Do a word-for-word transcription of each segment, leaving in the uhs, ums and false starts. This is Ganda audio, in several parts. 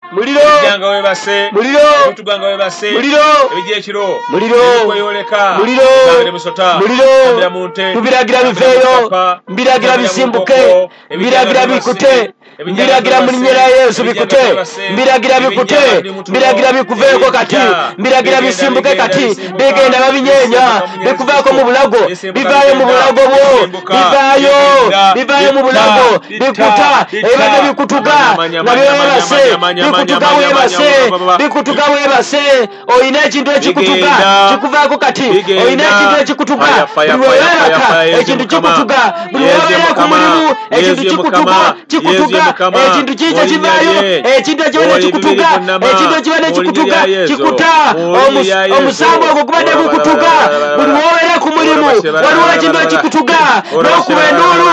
muliro Janga we base muliro tuganga we base muliro ebije kiro muliro kweyoleka muliro ngabire musota muliro ngabira munte tubiragira biveyo mbiragira bisimbuke mbiragira bikute mbiragira muri nyera Yesu bikute mbiragira bikute mbiragira bikuveko kati mbiragira bisimbuke kati bigenda babinyenya bikuvako mu bulago bivayo mu bulago bwo bivayo bivayo mu bulago bikuta ebade bikutuga nabebase bikutuga webase bikutuga webase oyina ekintu ekikutuga kikuvako kati oyina ekintu ekikutuga bweweraka ekintu kikutuga bweweraka ku mulimu ekintu kikutuga kikutuga ekintu kije kivayo ekintu ekibade kikutuga ekintu ekibade kikutuga kikuta omusambo ogwo gubade gukutuga buli woweraka ku mulimu waliwo ekintu ekikutuga n'okuba endulu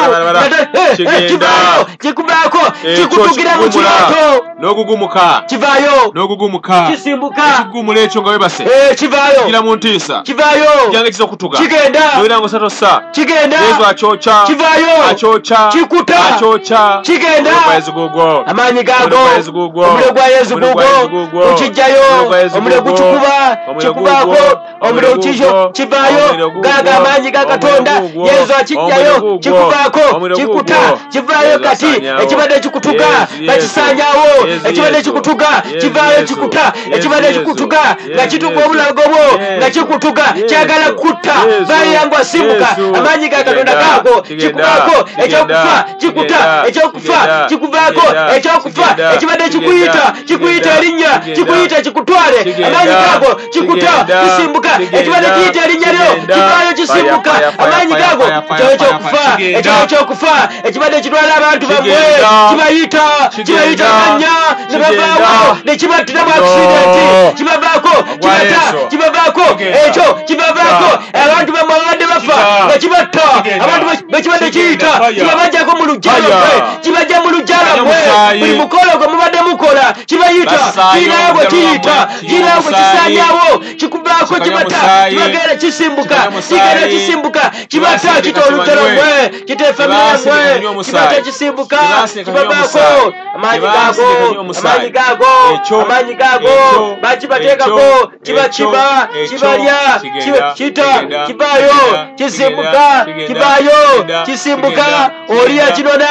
kivayo kikuvako kikutugira mu kiroto n'ogugumuka kivayo n'ogugumuka kisimbuka kigumula ekyo nga webase eh kivayo kira mu ntiisa kivayo kyange kizo kutuga kigenda noira ngo sato sa kigenda Yesu achocha kivayo achocha kikuta achocha kigenda Yesu gugwo amanyi gago omuliro gwa Yesu gugwo ukijjayo omuliro guchikuba chikubako omuliro kijo kivayo gaga amanyi ga Katonda Yesu akijjayo chikubako chikuta kivayo kati ekibade kikutuga bakisanyawo ekibade kikutuga kivayo kikuta ekibade kikutuga nga kituga obulago bwo nga kikutuga kyagala kutta bali yangu asimbuka amanyi ga Katonda gago kikubako ekyokufa kikuta ekyokufa kikuvako ekyokufa ekibade kikuyita kikuyita erinnya kikuyita kikutwale amanyi gago kikuta kisimbuka ekibade kiyita erinnya lyo kivayo kisimbuka amanyi gago ekyokufa ekyokufa ekibade kitwala abantu bamwe kibayita kibayita kanya nebavaawo nekibattira mu accident kibavaako kibata kibavaako ekyo kibavaako abantu bamwe abadde bafa nga kibatta abantu bekibadde kiyita kibabajjako mu lujja lwabwe kibajja mu lujja lwabwe buli mukolo gwe mubadde mukola kibayita kiinayo gwe kiyita kiinayo gwe kisanyawo kikuvaako kibata kibagenda kisimbuka kigenda kisimbuka kibatta kita olujja lwabwe kita efamiya yabwe kibata kisimbuka kibavaako amaanyi gaago amaanyi gaago amaanyi gaago bakibateekako kibakiba kibalya kita kivayo kisimbuka kivayo kisimbuka oliya kinona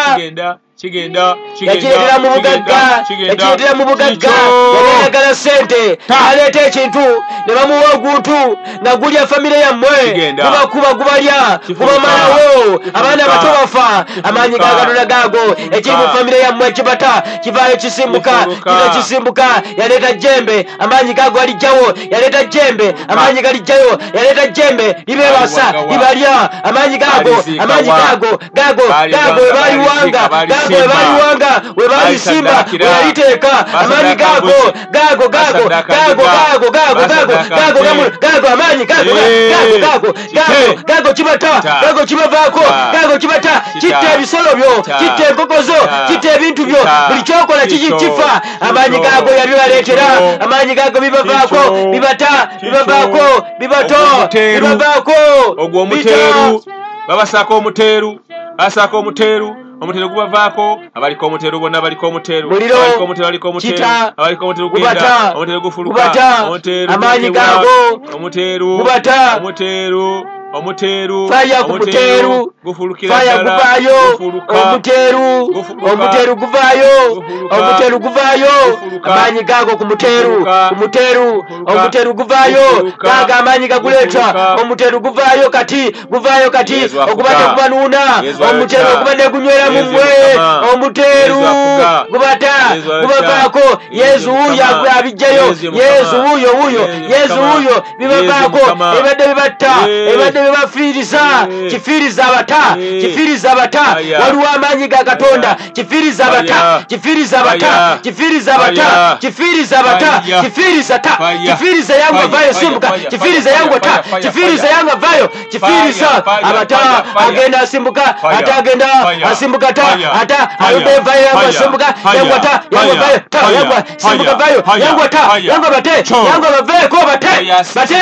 kigenda yakiretera mu bugagga yakiretera mu bugagga yayagala sente aleeta ekintu ne bamuwa oguntu nga gulya famire yammwe gubakuba gubalya gubamalawo abaana bato bafa amaanyi ga Katonda gaago ekiri mu famire yammwe kibata kivayo kisimbuka kino kisimbuka yaleeta jembe amaanyi gaago alijjawo yaleeta jembe amaanyi galijjayo yaleeta jembe libebasa libalya amaanyi gaago amaanyi gaago gaago gaago webaliwanga gaago webaliwanga webalisimba webaliteeka amaanyi gaago gaago gaago gaago gaago gaago gaago gaago gaago amaanyi gaago gaago gaago gaago gaago kibata gaago kibavaako gaago kibata kitta ebisolo byo kitta enkoko zo kitta ebintu byo buli kyokola kifa amaanyi gaago yabibaleetera amaanyi gaago bibavaako bibata bibavaako bibato bibavaako ogwo omuteeru babasaako omuteeru basaako omuteeru omuteeru gubavaako abaliko omuteeru bonna baliko omuteeru abaliko omuteeru aliko omuteeru abaliko omuteeru genda omuteeru gufuluka omuteeru amaanyi gaago omuteeru gubata omuteeru omuteeru faya ku muteeru gufulukira faya guvaayo omuteeru omuteeru guvaayo omuteeru guvaayo amaanyi gaago ku muteeru ku muteeru omuteeru guvaayo gaaga amaanyi gaguleeta omuteeru guvaayo kati guvaayo kati ogubadde gubanuuna omuteeru ogubadde gunywera mu mmwe omuteeru gubata gubavaako yesu wuuyo abijjayo yesu wuuyo wuuyo yesu wuuyo bibavaako ebadde bibatta ebadde bibafiriza kifiriza abata kifiriza abata waliwo amaanyi ga Katonda kifiriza abata kifiriza abata kifiriza abata kifiriza abata kifiriza ta kifiriza yangu avayo simbuka kifiriza yangu ta kifiriza yangu avayo kifiriza abata agenda asimbuka ata agenda asimbuka ta ata alubeva yangu asimbuka yangu ta yangu avayo ta yangu simbuka vayo yangu ta yangu bate yangu bave ko bate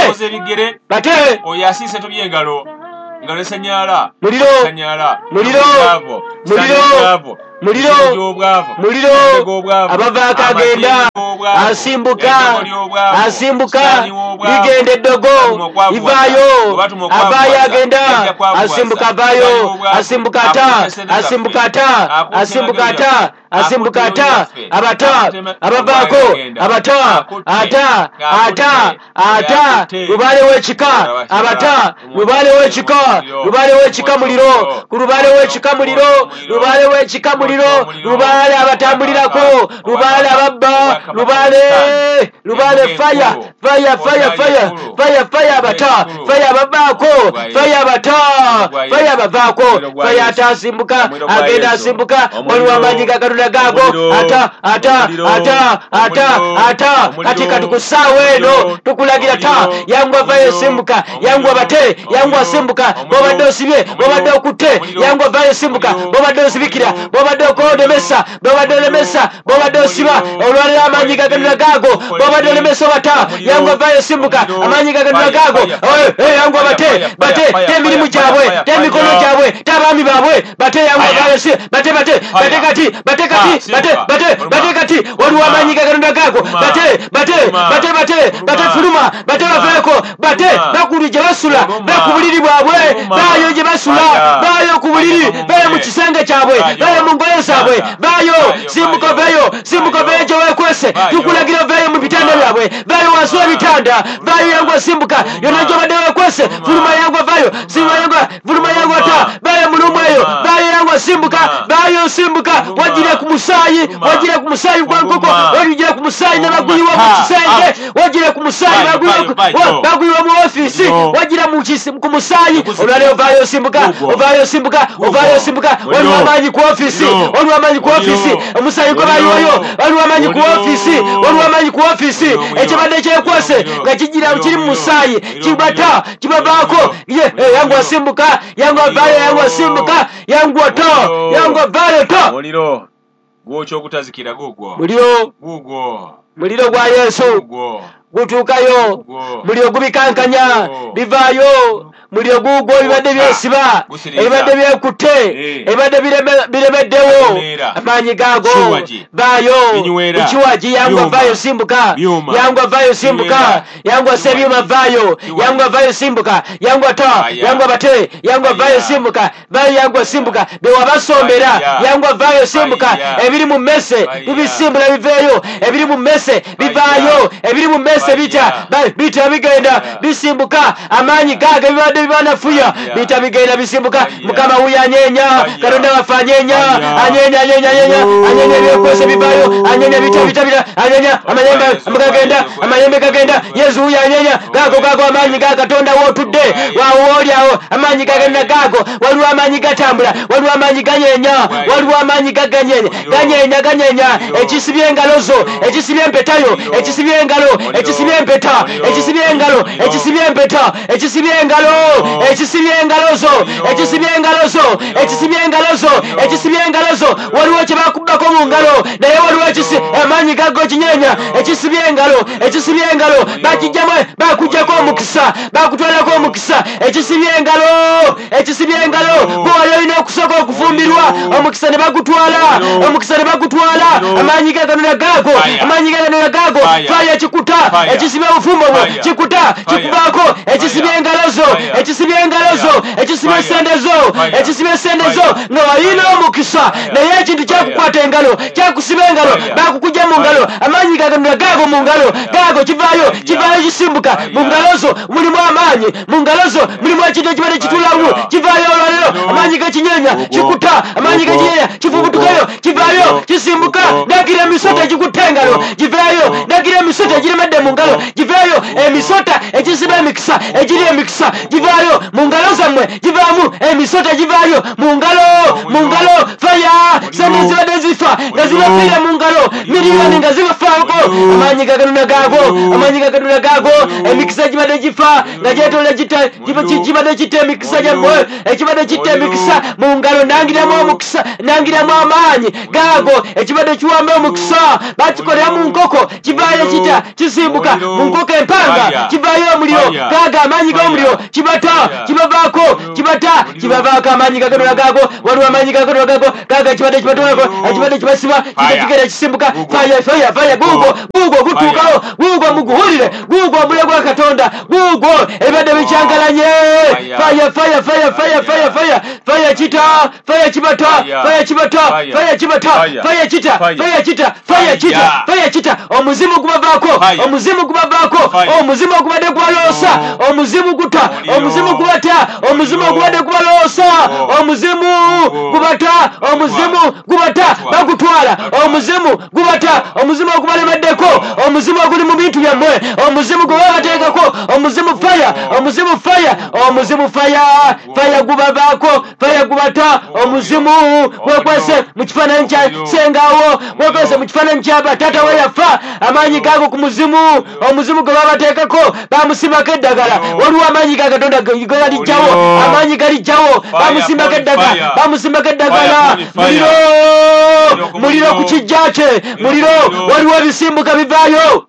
bate bate oyasise tubyenga ngalo esanyala muliro sanyala muliro muliro muliro muliro abavaako agenda asimbuka asimbuka ligenda eddogo livaayo avaayo agenda asimbuka avaayo asimbuka ata asimbuka ata asimbuka ata asimbuka ata abata abavaako abata ata ata ata lubaale w'ekika abata lubaale w'ekika lubaale w'ekika muliro ku lubaale w'ekika muliro lubaale w'ekika muliro lubaale abatambulirako lubaale ababba lubaale lubaale faya faya faya faya faya faya abata faya abavaako faya abata faya abavaako faya ata asimbuka agenda asimbuka waliwo amaanyi ga Katonda gaago ata ata ata ata ata katika tukusaawa eno tukulagira ta yangu avayo simbuka yangu abate yangu asimbuka bobadde osibye bobadde okutte yangu avayo simbuka bobadde osibikira bobadde okodemesa bobadde olemesa bobadde osiba olwalira amaanyi ga Katonda gaago bobadde olemesa bata yangu avayo simbuka amaanyi ga Katonda gaago yangu abate bate temirimu gyabwe temikono gyabwe tabaami baabwe bate yangu avayo si bate bate bate kati bate kati bate bate bate kati waliwo amaanyi ga Katonda gaago bate bate bate bate bate fuluma bate baveeko bate bakulu gye basula baku buliri bwabwe baayo gye basula baayo ku buliri bayo mu kisenge kyabwe bayo mu ngoye zaabwe bayo simbuka veeyo simbuka veeyo gye weekwese tukulagira veeyo mu bitanda byabwe bayo wansi w'ebitanda bayo yangu asimbuka yonna gye obadde weekwese fuluma yangu avayo simba yangu fuluma yangu ata bayo mulumu eyo bayo yangu asimbuka bayo simbuka wagire ku musaayi wagire ku musaayi gwa nkoko wagire ku musaayi n'abaguyiwa mu kisenge wagire ku musaayi baguyiwa mu ofisi wagire ku musaayi olwaleero ovaayo osimbuka ovaayo osimbuka ovaayo osimbuka waliwo amaanyi ku ofisi waliwo amaanyi ku ofisi omusaayi gwe bayiwayo waliwo amaanyi ku ofisi waliwo amaanyi ku ofisi ekibadde kyekwese nga kigira kiri mu musaayi kibata kibavaako yangu asimbuka yangu avaayo yangu asimbuka yangu ata yangu avaayo ta muliro gwocho okutazikira gugwo muliro gugwo muliro gwa Yesu gutuukayo muliro gubikankanya bivaayo muliro gugwo ebibadde byesiba ebibadde byekutte ebibadde biremeddewo amaanyi gaago vaayo ekiwaji yangu avaayo simbuka yangu avaayo simbuka yangu assa ebyuma vaayo yangu avaayo simbuka yangu ata yangu abate yangu avaayo simbuka vaayo yangu asimbuka bewabasombera yangu avaayo simbuka ebiri mu mmese bibisimbula biveeyo ebiri mu mmese bivaayo ebiri mu mmese bita bita bigenda bisimbuka amaanyi gaaga ebibadde bibanafuya bita bigenda bisimbuka mukama wuyo anyeenya Katonda waffe anyeenya anyeenya anyeenya anyeenya anyeenya ebyekwese bivaayo anyeenya bita bita bita anyeenya amayembe gagenda amayembe gagenda Yesu wuyo anyeenya gaago gaago amaanyi ga Katonda wootudde wawooli awo amaanyi gagenda gaago waliwo amaanyi gatambula waliwo amaanyi ganyeenya waliwo amaanyi gaganyeenya ganyeenya ganyeenya ekisibye engalo zo ekisibye empetayo ekisibye engalo ekisibye empeta ekisibye engalo ekisibye empeta ekisibye engalo ekisibye engalo zo ekisibye engalo zo ekisibye engalo zo ekisibye engalo zo waliwo kye bakubbako mu ngalo naye waliwo amaanyi gago kinyeenya ekisibye engalo ekisibye engalo bakijjamu bakuggyako omukisa bakutwalako omukisa ekisibye engalo ekisibye engalo bw'oli olina okusooka okufumbirwa omukisa ne bagutwala omukisa ne bagutwala amaanyi ga Katonda gaago amaanyi ga Katonda gaago faayo ekikuta ekisibye obufumbo bwe kikuta kikubaako ekisibye engalo zo ekisibye engalo zo ekisibye sente zo ekisibye sente zo nga walina omukisa naye ekintu kyakukwata engalo kyakusiba engalo bakukujja mu ngalo amaanyi ga Katonda gaago mu ngalo gaago kivaayo kivaayo kisimbuka mu ngalo zo mulimu amaanyi mu ngalo zo mulimu ekintu ekibadde kitulamu kivaayo olwaleero amaanyi gakinyeenya kikuta amaanyi gakinyeenya kifubutukayo kivaayo kisimbuka nagira emisota egikutta engalo givaayo nagira emisota egiremedde mu ngalo givaayo emisota egisiba emikisa egiri emikisa givaayo mu ngalo zammwe givaamu emisota givaayo mu ngalo mu ngalo faya sente zibadde zifa nga zibafiira mu ngalo miliyoni nga zibafaako amaanyi ga Katonda gaago amaanyi ga Katonda gaago emikisa gibadde gifa nga gyetoole gibadde kitta emikisa gyammwe ekibadde kitta emikisa mu ngalo nangiramu omukisa nangiramu amaanyi gaago ekibadde kiwamba omukisa bakikolera mu nkoko kivaayo kita kisimbuka mu nkoko ekipanga kivayo omuliro gaga amaanyi g'omuliro kibata kibavaako kibata kibavaako amaanyi gakatonda gago waliwo amaanyi gakatonda gago gaga kibadde kibatondako ekibadde kibasiba kigera kisimbuka faya faya faya gugo gugo gutuukawo gugo muguhulire gugo omuliro gwa katonda gugo ebibadde bikyankalanye faya faya faya faya faya faya faya kita faya kibata faya kibata faya kibata faya kita faya kita faya kita faya kita omuzimu gubavaako omuzimu gubavaako omuzimu ogubadde gwaloosa omuzimu guta omuzimu gubata omuzimu ogubadde gubaloosa omuzimu gubata omuzimu gubata bagutwala omuzimu gubata omuzimu ogubalemeddeko omuzimu oguli mu bintu byammwe omuzimu gwe babateekako omuzimu faya omuzimu faya omuzimu faya faya gubavaako faya gubata omuzimu gwekwese mu kifaananyi kya sengawo gwekwese mu kifaananyi kya batata we yafa amaanyi gago ku muzimu omuzimu gwe babateekako bamusimbako eddagala waliwo amaanyi ga katonda ge galijjawo amaanyi galijjawo bamusimbako eddagala bamusimbako eddagala muliro muliro ku kijja kye muliro waliwo ebisimbuka bivaayo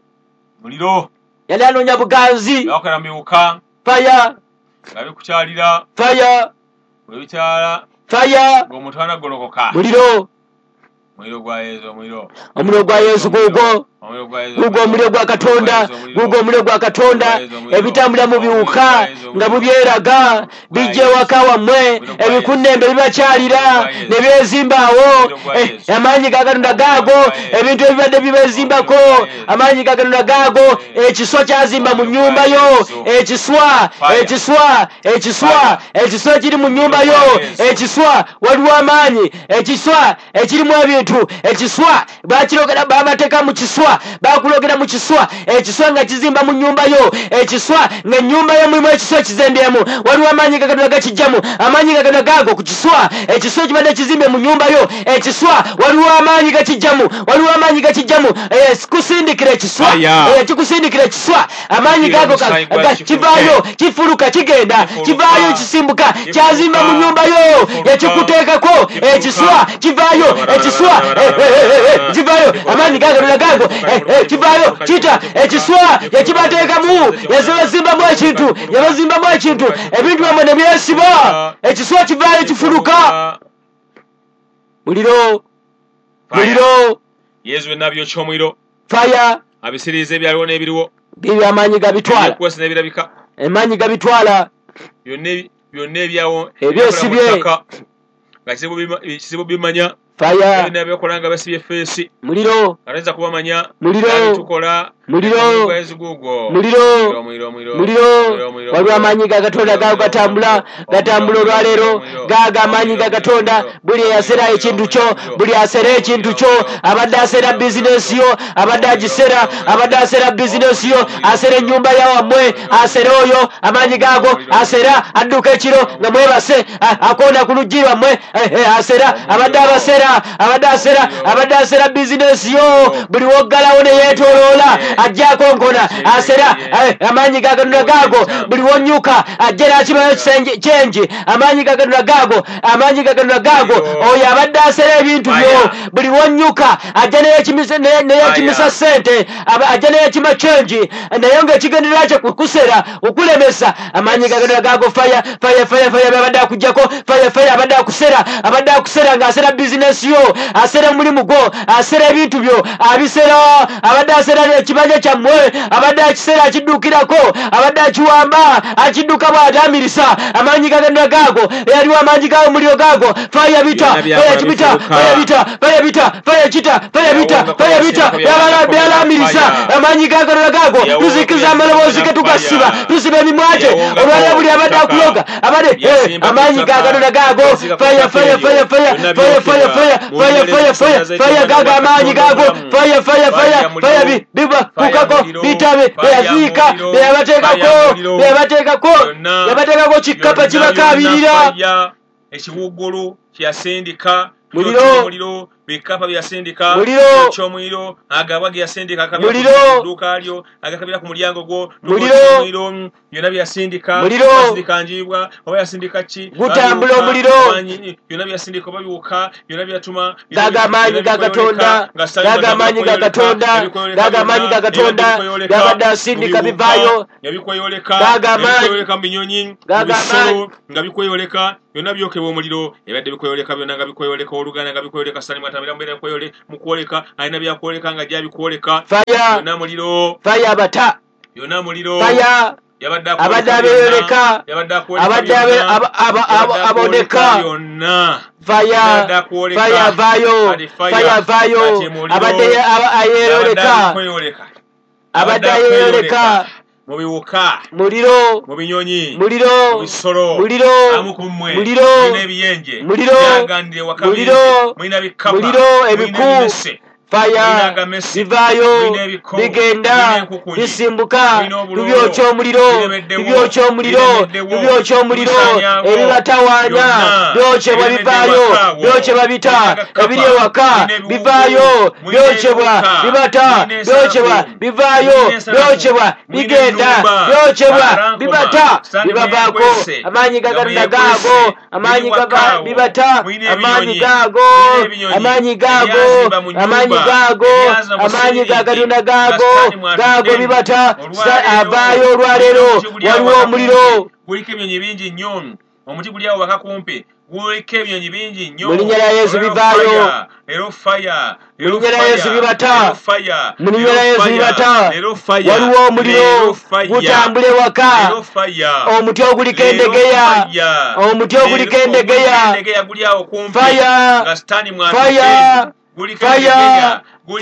muliro yali anoonya buganzi bakolambiwuka faya abikukyalira faya webikyala faya ng'omutwana golokoka muliro muliro gwa yesu omuliro omuliro gwa yesu gugo gugo omuliro gwa katonda gugo omuliro gwa katonda ebitambula mu biwuka nga bubyeraga bijja ewaka wammwe ebikunembe bibakyalira ne byezimbaawo amaanyi ga katonda gaago ebintu ebibadde bibezimbako amaanyi ga katonda gaago ekiswa kyazimba mu nnyumba yo ekiswa ekiswa ekiswa ekiswa ekiri mu nnyumba yo ekiswa waliwo amaanyi ekiswa ekirimu ebintu ekiswa bakirogera babateeka mu kiswa bakulogera mu kiswa ekiswa nga kizimba mu nnyumba yo ekiswa nga ennyumba yo mulimu ekiswa kizembyemu waliwo amaanyi gakatonda gakijjamu amaanyi gakatonda gaago ku kiswa ekiswa ekibadde kizimbe mu nnyumba yo ekiswa waliwo amaanyi gakijjamu waliwo amaanyi gakijjamu kusindikira ekiswa kikusindikira ekiswa amaanyi gaago kivaayo kifuluka kigenda kivaayo kisimbuka kyazimba mu nnyumba yo yakikuteekako ekiswa kivaayo ekiswa kivaayo amaanyi gakatonda gaago kivaayo kita ekiswa yakibateekamu yazibazimbamu ekintu yabazimbamu ekintu ebintu byamwe ne byesiba ekiswa kivaayo kifuluka muliro muliro yesu wenabyo kyomuliro faya abisiriiza ebyaliwo n'ebiriwo bibyo amaanyi gabitwala kwesi n'ebirabika amaanyi gabitwala byonna ebyawo ebyesibye nga kizibu bimanya faya ebina byokolanga basibye feesi muliro alenza kubamanya muliro tukola muliro muliro muliro waliwo amaanyi ga katonda gago gatambula gatambula olwaleero gaga amaanyi ga katonda buli eyasera ekintu kyo buli asera ekintu kyo abadde asera bizinesi yo abadde agisera abadde asera bizinesi yo asera ennyumba yawammwe asera oyo amaanyi gago asera adduka ekiro nga mwebase akonda ku luggi lwammwe asera abadde abasera abadde asera abadde asera bizinesi yo buli woggalawo ne yeetooloola ajja konkona asera amaanyi ga katonda gaago buli wonyuka ajja n'akibayo kyenji amaanyi ga katonda gaago amaanyi ga katonda gaago oyo abadde asera ebintu byo buli wonyuka ajja neyekimisa ssente ajja neyekima kyenji naye ng'ekigenderera kye kukusera okulemesa amaanyi ga katonda gaago faya faya faya faya abadde akujjako faya faya abadde akusera abadde akusera ng'asera bizinesi yo asera omulimu gwo asera ebintu byo abisera abadde asera ekibanja kyammwe abadde akisera akiddukirako abadde akiwamba akidduka bw'atamirisa amaanyi gagenda gaago yaliwo amaanyi gawo muliro gaago faya bita faya kibita faya bita faya bita faya kita faya bita faya bita byalamirisa amaanyi gagenda gaago tuzikiza amaloboozi ge tugasiba tusiba emimwa gye olwalira buli abadde akuloga abadde amaanyi gagenda gaago faya faya faya faya faya faya faya faya faya faya faya gaga amaanyi gago faya faya faya faya biba kukako bitabe byaziika byabateekako byabateekako byabateekako kikapa kibakabirira ekiwuggulu kyasindika muliro muliro bikapa byasindika kyomuliro agabwa gyasindika akabira kuduka lyo agakabira ku mulyango gwo muliro byona byasindika byasindika njibwa oba yasindika ki gutambula omuliro byona byasindika oba byuka byona byatuma gagamanyi gagatonda gagamanyi gagatonda gagamanyi gagatonda gabadde asindika bivayo yabikweyoleka yabikweyoleka mu binyonyi bisolo nga bikweyoleka byonna byokebwa omuliro ebadde bikweyoleka byonna nga bikweyoleka oluganda nga bikweyoleka sani mwatambira mbeera kweyole mu kwoleka alina byakwoleka nga gyabikwoleka byonna muliro faya abata byonna muliro faya abadde abeeyoleka abadde aboneka faya faya vayo faya vayo abadde ayeeyoleka abadde ayeeyoleka mu biwuka muliro mu binyonyi muliro mu bisolo muliro amukumwe muliro mulina ebiyenje muliro byagandire wakabiri mulina bikapa muliro ebiku faya bivayo bigenda bisimbuka bibyokya omuliro bibyokya omuliro bibyokya omuliro ebibatawaanya byokyebwa bivaayo byokyebwa bita ebiri ewaka bivaayo byokyebwa bibata byokyebwa bivaayo byokyebwa bigenda byokyebwa bibata bibavaako amaanyi gagalina gaago amaanyi gava bibata amaanyi gaago amaanyi gaago amaanyi gago amaanyi gagalina gago gago bibata avaayo olwaleero waliwo omuliro guliko ebyonyi bingi nnyo omuti guli awo bakakumpi guliko ebyonyi bingi nnyo mu linnya lya Yesu bivaayo leero faya mu linnya lya Yesu bibata mu linnya lya Yesu bibata waliwo omuliro gutambule waka omuti oguliko endegeya omuti oguliko endegeya faya faya Faya,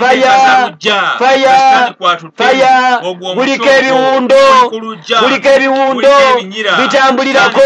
faya, faya, faya, guliko ebiwundo, guliko ebiwundo, bitambulirako,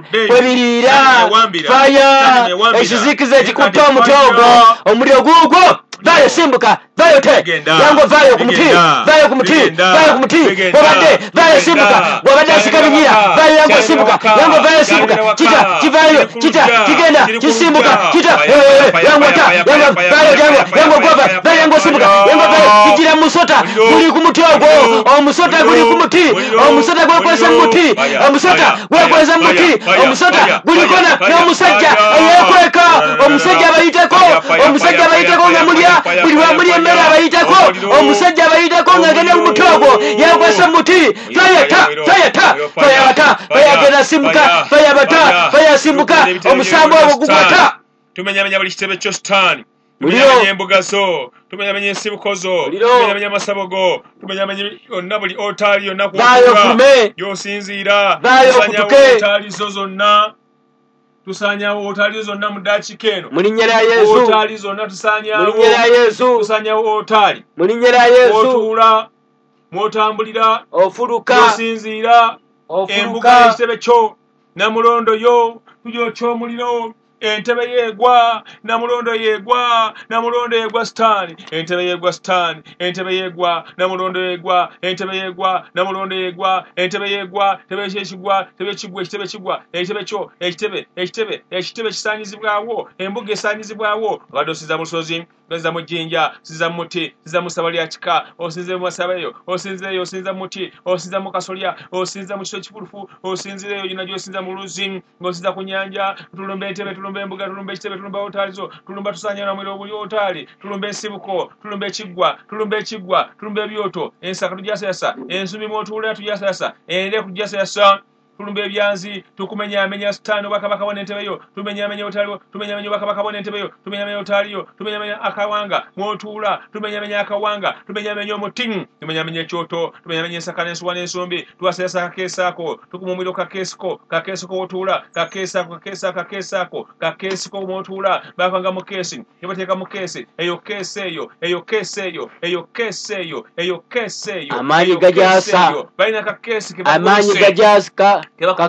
kwebiriira, faya, ekizikiza ekikutte omuti ogwo, omuliro guugwo, vayo simbuka, vayo te, yango vayo ku muti, vayo ku muti, vayo ku muti, wabadde, vayo simbuka, wabadde asika binyira, vayo yango simbuka, yango vayo simbuka, kita, kivayo, kita, kigenda, kisimbuka, kita, yango ta, yango vayo, yango, yango gwava, vayo yango simbuka, yango vayo, kijira musota, guli ku muti ogwo, omusota guli ku muti, omusota gwekwesa mu muti, omusota gwekwesa mu muti, omusota guli kona, n'omusajja eyekweka, omusajja abayiteko, omusajja abayiteko nga mulya, buli lwamulya emmere abayiteko, omusajja abayiteko ng'agenda ku muti ogwo, yekwesa mu muti, fayata, fayata, fayabata, fayagenda simbuka, fayabata, fayasimbuka, omusambo ogwo gugwata. Tumenyamenya buli kitebe kyo sitaani. Tumenyamenya embuga zo, tumenyamenya ensibuko zo, tumenyamenya amasabo go, tumenyamenya yonna buli otaali yonna kuwukula, gy'osinziira, tusanyawo otaali zo zonna, tusanyawo otaali zonna mu ddakiika eno. Mu linnya lya Yesu. Otaali zonna tusanyawo. Mu linnya lya Yesu. Tusanyawo otaali. Mu linnya lya Yesu. Otuula, mw'otambulira, ofuluka, gy'osinziira, embuga y'ekitebe kyo, namulondo yo, tugyokya omuliro. Entebe yegwa, namulondo yegwa, namulondo yegwa sitaani, entebe yegwa sitaani, entebe yegwa, namulondo yegwa, entebe yegwa, namulondo yegwa, entebe yegwa, tebe kyekigwa, tebe kigwa, ekitebe kigwa, ekitebe kyo, ekitebe, ekitebe, ekitebe kisaanyizibwawo, embuga esaanyizibwawo, obadde osinza mu lusozi, osinza mu jjinja, osinza mu muti, osinza mu ssaba lya kika, osinze mu masabayo, osinzeeyo, osinza mu muti, osinza mu kasolya, osinza mu kito ekifulufu, osinzireyo yonna gy'osinza mu luzzi, ng'osinza ku nnyanja, tulumba entebe, tulumba embuga, tulumba ekitebe, tulumba otaali zo, tulumba tusaanyira na muliro buli otaali, tulumba ensibuko, tulumba ekiggwa, tulumba ekiggwa, tulumba ebyoto, ensaka tujasayasa, ensumi mw'otuulira tujasayasa, ende kujasayasa, tulumba ebyanzi, tukumenyaamenya sitaani obwakabaka bwo n'entebe yo, tumenyaamenya otaaliwo, tumenyaamenya obwakabaka bwo n'entebe yo, tumenyaamenya otaaliyo, tumenyaamenya akawanga mw'otuula, tumenyaamenya akawanga, tumenyaamenya omuti, tumenyaamenya ekyoto, tumenyaamenya ensaka n'ensuwa n'ensumbi, tuwasayasa kakeesi ako, tukuma omuliro kakeesi ko, kakeesi ko w'otuula, kakeesi ako, kakeesi ako, kakeesi ako, kakeesi ko mw'otuula, baakanga mu keesi, ne bateeka mu keesi, eyo keesi eyo, eyo keesi eyo, eyo keesi eyo, eyo keesi eyo, amaanyi gajaasa, balina kakeesi ke amaanyi gajaasa,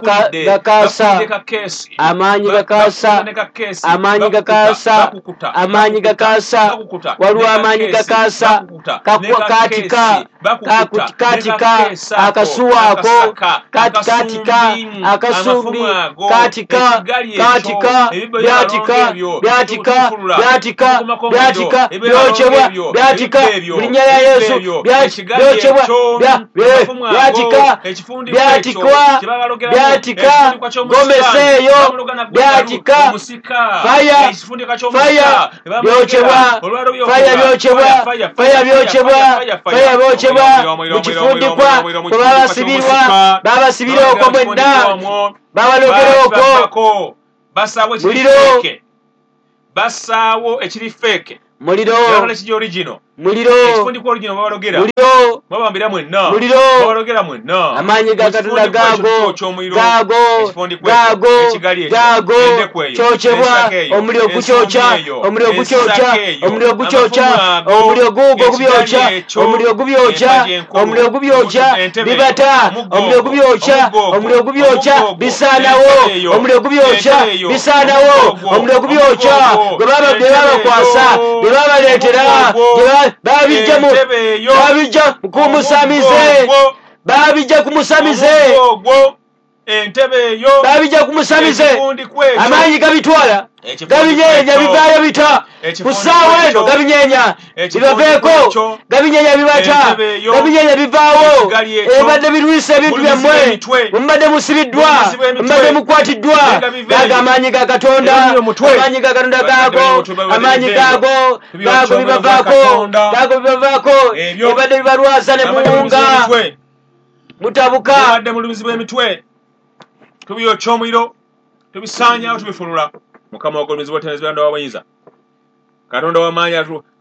gakaasa, amaanyi gakaasa, amaanyi gakaasa, amaanyi gakaasa, waliwo amaanyi gakaasa, katika, katika akasuwako katika akasumbi katika katika byatika byatika byatika byatika byochebwa byatika linya ya Yesu byochebwa byatika byatikwa byatika gomeseyo byatika fire fire byochebwa fire byochebwa fire byochebwa fire byochebwa mukifundikwa babasibirwa babasibirwa okwo mwenda babalogera okwo basawo ekiri fake basawo ekiri fake muliro yalala ekiri original muliro ekifundikwa original babalogera muliro babambira mwenna muliro babalogera mwenna amanyi ga Katonda gago gago gago gago chochebwa omuliro guchocha omuliro guchocha omuliro guchocha omuliro gugo gubyocha omuliro gubyocha omuliro gubyocha bibata omuliro gubyocha omuliro gubyocha bisanawo omuliro gubyocha bisanawo omuliro gubyocha baba baba kwasa baba letera babijja mu babijja kumusamize babijja kumusamize entebe yo babijja kumusamize amanyi gabitwala gabinyenya bivayo bita kusawa eno gabinyenya bibaveeko gabinyenya bibata gabinyenya bivaawo ebadde birwisa ebintu byammwe mubadde musibiddwa mubadde mukwatiddwa gaga amaanyi ga Katonda amaanyi ga Katonda gaago amaanyi gaago gaago bibavaako gaago bibavaako ebadde bibalwaza ne muwunga mutabuka ebadde mulumizibwa emitwe tubiyokya omuliro tubisaanyawo tubifulula mukama wagolumizibwa tenezibwa ndo wawayinza Katonda w'amaanyi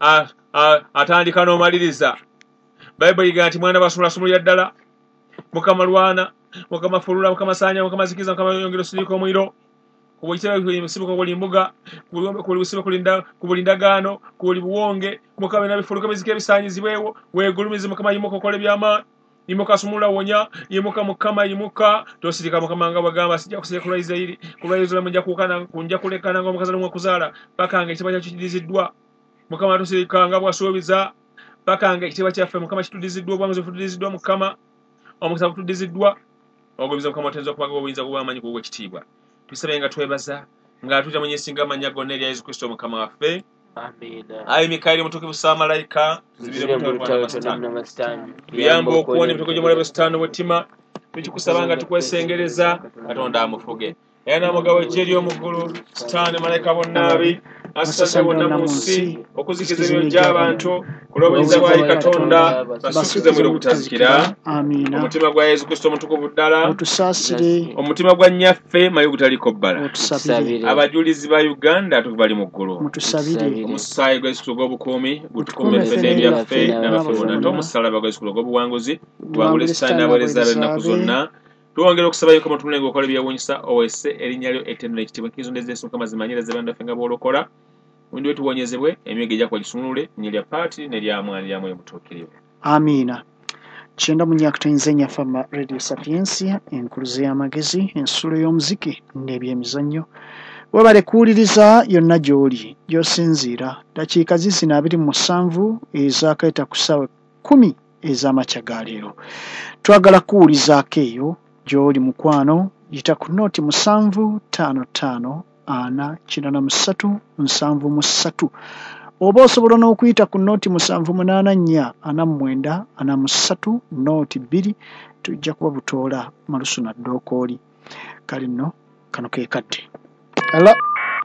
atandika n'omaliriza Bayibuli iga nti mwana basula sumulira ddala mukama lwana mukama fulula mukama saanya mukama zikiza mukama yongera siriko omuliro kubuyitira sibuko kuli mbuga kuli usibe kulinda kubulindagano kuli buwonge mukama nabifuluka bizike ebisanyizibwewo wegulumize mukama yimoko kole byama imuka sumula wonya imuka mukama imuka tosirika mukama nga bagamba sijja kusira kulaiza iri kulaiza munja kukana kunja kulekana ngo mukazalo mwakuzala bakanga ekibanja kidiziddwa mukama tosirika nga bwasubiza bakanga ekitiba kyaffe mukama kitudiziddwa bwamuze fudiziddwa mukama omukisa kutudiziddwa ogobiza mukama tenzo kubaga obuyinza kubamanyi kuwe kitibwa tusabenga twebaza nga tuja mwenye singa manyago neri ya Yesu Kristo mukama waffe. Amina. Ayi Mikaeli mutukufu sa malaika tuzibire mutalo masitani tuyambo okuwona ebituko gy'omulabo esitaano bwetima tukikusabanga tukwesengereza Katonda amufuge era n'amugabo ejjeri omugulu sitaani malayika bonnaabi asasase bonna mu nsi okuzikiza ebyo gy'abantu kulobuyinza bwayi Katonda basukize mwiro ogutazikira. Omutima gwa Yesu Kristo omutukuvu ddala otusaasire omutima gwa nnyaffe mayi ogutaliko bbala otusabire abajulizi ba Uganda tubali mu ggulu mutusabire omusaayi gwa Yesu gw'obukuumi gutukume ffe n'ebyaffe n'abaffe bonna ate omusalaba gwa Yesu gw'obuwanguzi tuwangule sitaani n'abaweereza b'ennaku zonna tuwongera okusaba yuko mutumule ng'okola ebyewuunyisa owesse erinnya lyo ettendo n'ekitiibwa nkizondeza Yesu Mukama zimanyiriza bandaffe nga bw'olokola omundi we tuwonyezebwe emyego egyakwa gisumulule nnya lya paati n'erya Mwana lya Mwoyo Mutuukirivu. Amiina. Kyenda mu myaka tuyinza fama Radio Sapiensia enkuluze y'amagezi ensulo y'omuziki n'ebyemizannyo webale kuwuliriza yonna gy'oli gy'osinziira dakiika zizina abiri mu musanvu ezaakayita ku ssaawa kkumi ez'amakya ga leero. Twagala kuwulizaako eyo gy'oli mukwano yita ku nooti musanvu ttaano ttaano ana kinana mu ssatu nsanvu mu ssatu oba osobola n'okuyita ku nooti musanvu munaana nnya ana mu mwenda ana mu ssatu nooti bbiri tujja kuba butoola malusu na ddookooli. Kale nno kano ke kadde. Hello.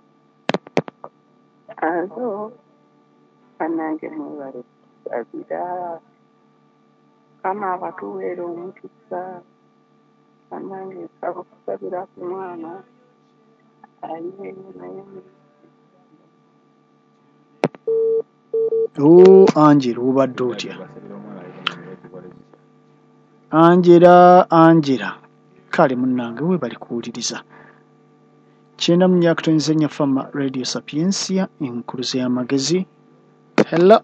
Alo. Anange mwebale kusabira. Kama abatuweera omukisa. Anange nsaba okusabira ku mwana. Ayiweyo naye Oh, Angela obadde otya? Angela, Angela. Kale munnange weebali kuwuliriza. Kyenda mu myaka tuyinza nnya fama Radio Sapiensia enkuluze y'amagezi. Hello.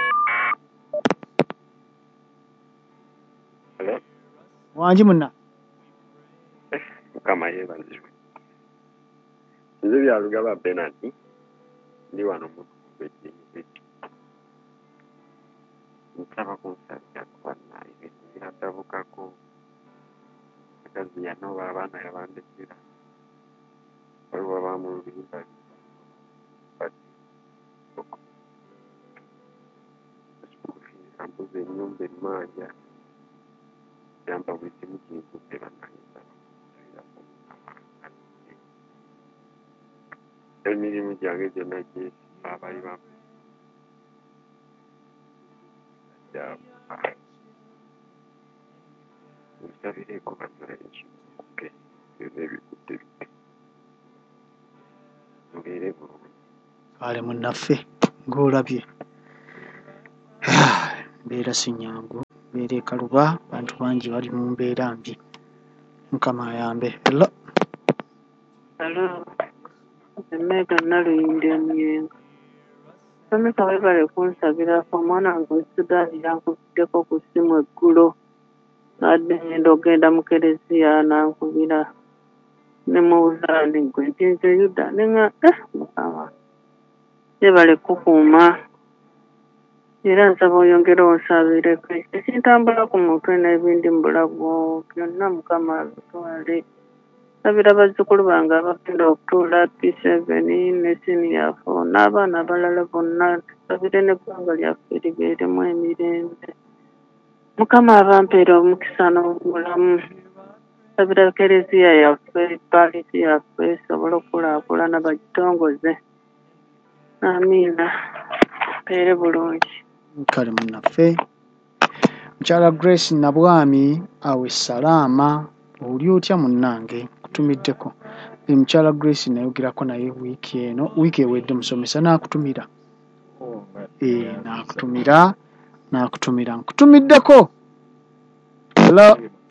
Hello. Wangi munna. Mukama yeebazibwe. Nze byalugaba Benati ndi wano mu nsaba kunsabira kubanna ebintu biratabukako agaziya n'oba abaana yabandekera waliwo abamu lubimba ambuza ennyumba emmanja yamba buli kimu kinkudde bannayisa emirimu gyange gyonna gyesiba abali bamu nsabireko bannange kikuke byonna ebikudde bitte mubeere bulungi ale munnaffe ng'olabye mbeera si nnyangu mbeera ekaluba abantu bangi bali mu mbeera mbi mukama ayambe. Hello. Hello. Emeka naluyinde omuyengo. Someka webale kunsabirako omwana wange Sudaani yankubiddeko ku ssimu eggulo nadde ngenda ogenda mu kereziya nankubira ne mu buzaani gwe nti nze Yuda ne nga eh mukama yebale kukuuma era nsaba oyongere onsabireko ekintambula ku mutwe n'ebindi mu bulago byonna mukama abitwale. Sabira bazzukulu bange abagenda okutuula P seven ne senior four n'abaana abalala bonna sabire n'eggwanga lyaffe libeeremu emirembe. Mukama abampeera omukisa n'obulamu. Sabira kereziya yaffe paalisi yaffe esobole okukulaakulana bagitongoze. Amiina. Mpeere bulungi. Kale munnaffe mukyala Grace Nabwami awe salaama oli otya munnange kutumiddeko mukyala Grace nayogerako naye wiiki eno wiiki ewedde musomesa n'akutumira ee n'akutumira n'akutumira nkutumiddeko. Hello.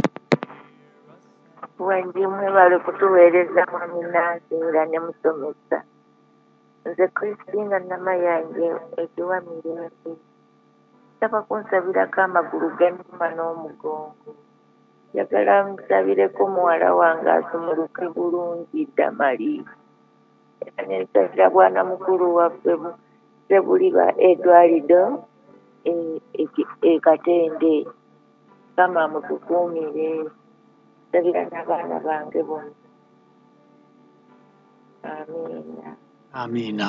Wanjimwe bali kutuweereza mwami Nansi era ne musomesa nze Christina Namayanja ekiwa mirembe saba kunsabirako amagulu gannuma n'omugongo njagala nsabireko muwala wange asumuluke bulungi Damali era nensabira bwana mukulu waffe Sebuliba Edwalido e Katende kama mutukuumire nsabira n'abaana bange bonna. Amiina. Amiina.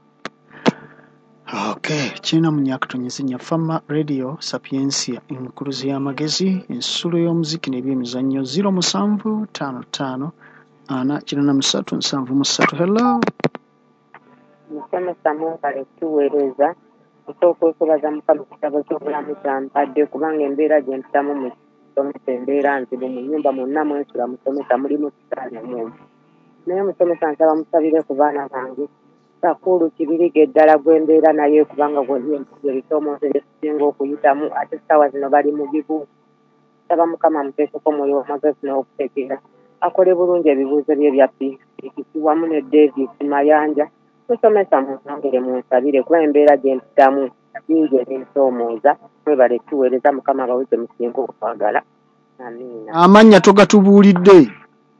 Okay, kina munyakutonyezinya Fama Radio Sapiensia enkuluzi y'amagezi ensulo y'omuziki n'ebyemizannyo zero musanvu ttaano ttaano ana kina na musatu nsanvu musatu. Hello. Musomesa munkale tuweereza nsooka okubaza mukama kitabo ky'obulamu kyampadde kubanga embeera gye mpitamu mu musomesa embeera nzibu mu nnyumba mwonna mwensula musomesa mulimu kitaano mu naye musomesa nsaba musabire ku baana bange sakulu kibirige eddala gw'embeera naye kubanga ebisomoozo byetusinga okuyitamu ate ssaawa zino bali mu bibuuzo saba mukama muteekeko omwoyo w'amagezi n'okutegeera akole bulungi ebibuuzo bye bya pikipiki wamu ne Davis Mayanja musomesa munsongere munsabire kuba embeera gye mpitamu bingi ebinsoomooza mwebale tuweereza mukama abawize musinga okwagala. Amiina. Amannya togatubuulidde.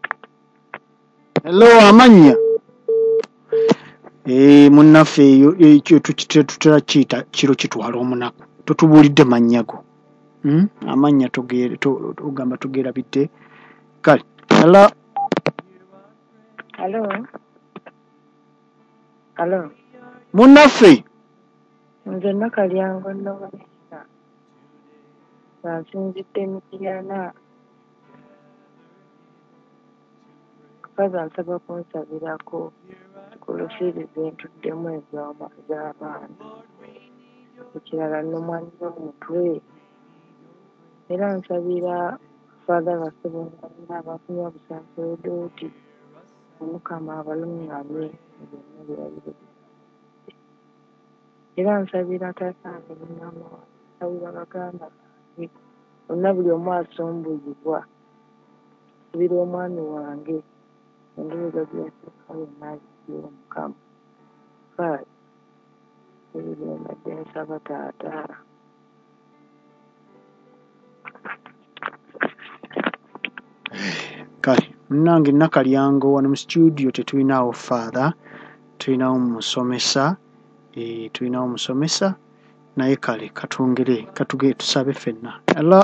Hello amannya. Eh munnaffe eyo ekyo tutera kiyita kiro kitwala omunaku totubuulidde mannyago. Hmm? Amannya togere togamba togera bitte. Kale. Hello. Hello. Hello. Munnaffe. Nze Nakalyango Nnobanisa. Nsinzidde Mityana. Kaza nsaba kunsabirako kulufiriza entuddemu ebyoma z'abaana. Ekirala nnumwanyi omutwe. Era nsabira Father Basebonga abafunye obusaseredooti omukama abalungamye ebyonna byabire. Era nsabira tasange munnama nsabira baganda bange bonna buli omu asombuyibwa nsabira omwami wange endowooza gyensooka yonna agigira omukama kale ebibyembadde nsaba taata. Kale munnange Nakalyango wano mu studio tetulinawo Father tulinawo musomesa eh tulinawo musomesa naye kale katwongere katuge tusabe ffenna. Hello.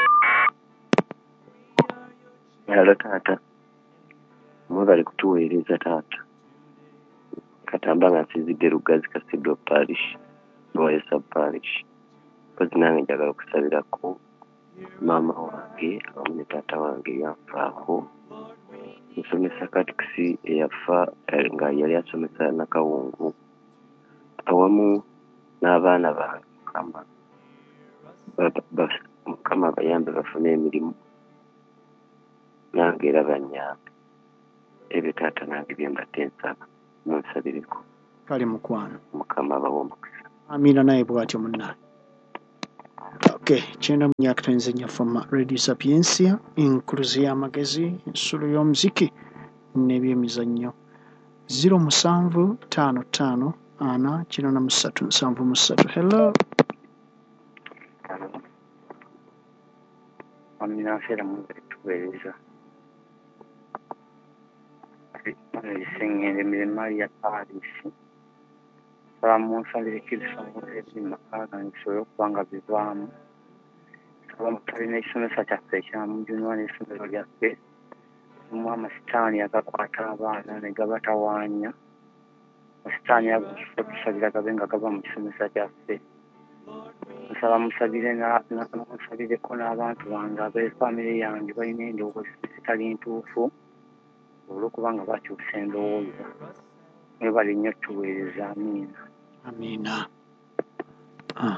Hello taata. Mwebale kutuweereza taata. Katamba nga nsizidde Lugazi Cathedral Parish, Lower Sub Parish. Pozi nange njagala okusabirako maama wange awamu ne taata wange yanfaako. Nsomesa katikisi eyafa nga yali asomesa Nakawungu awamu n'abaana bange Mukama. Mukama bayambe bafune emirimu nange era banyambe. Ebyo taata nange bye mbadde nsaba munsabireko. Kale mukwano. Mukama abawe omukisa. Amina naye bw'atyo munnaye. Okay, kyenda mu myaka tanzania from Radio Sapiensia, enkuluzi y'amagezi, ensulo y'omuziki n'ebyemizannyo. zero musanvu tano tano ana kino na musatu nsanvu musatu. Hello. Amina fera mu tuweereza. Singing in Maria Paris. Samu salire kirisa mu makaga nsoyo kwanga bivamu. Samu tarine isomesa kyaffe mu junwa n'essomero lyaffe. Omwama sitaani agakwata abaana ne gabatawaanya. Sitaani yakusabira gabenga gava mu kisomesa kyaffe. Nsaba musabire namusabireko n'abantu bange ab'effamire yange balina endowooza zitali ntuufu olw'okubanga bakyusa endowooza. Mwebale nnyo tuweereza. Amiina. Amina. Ah.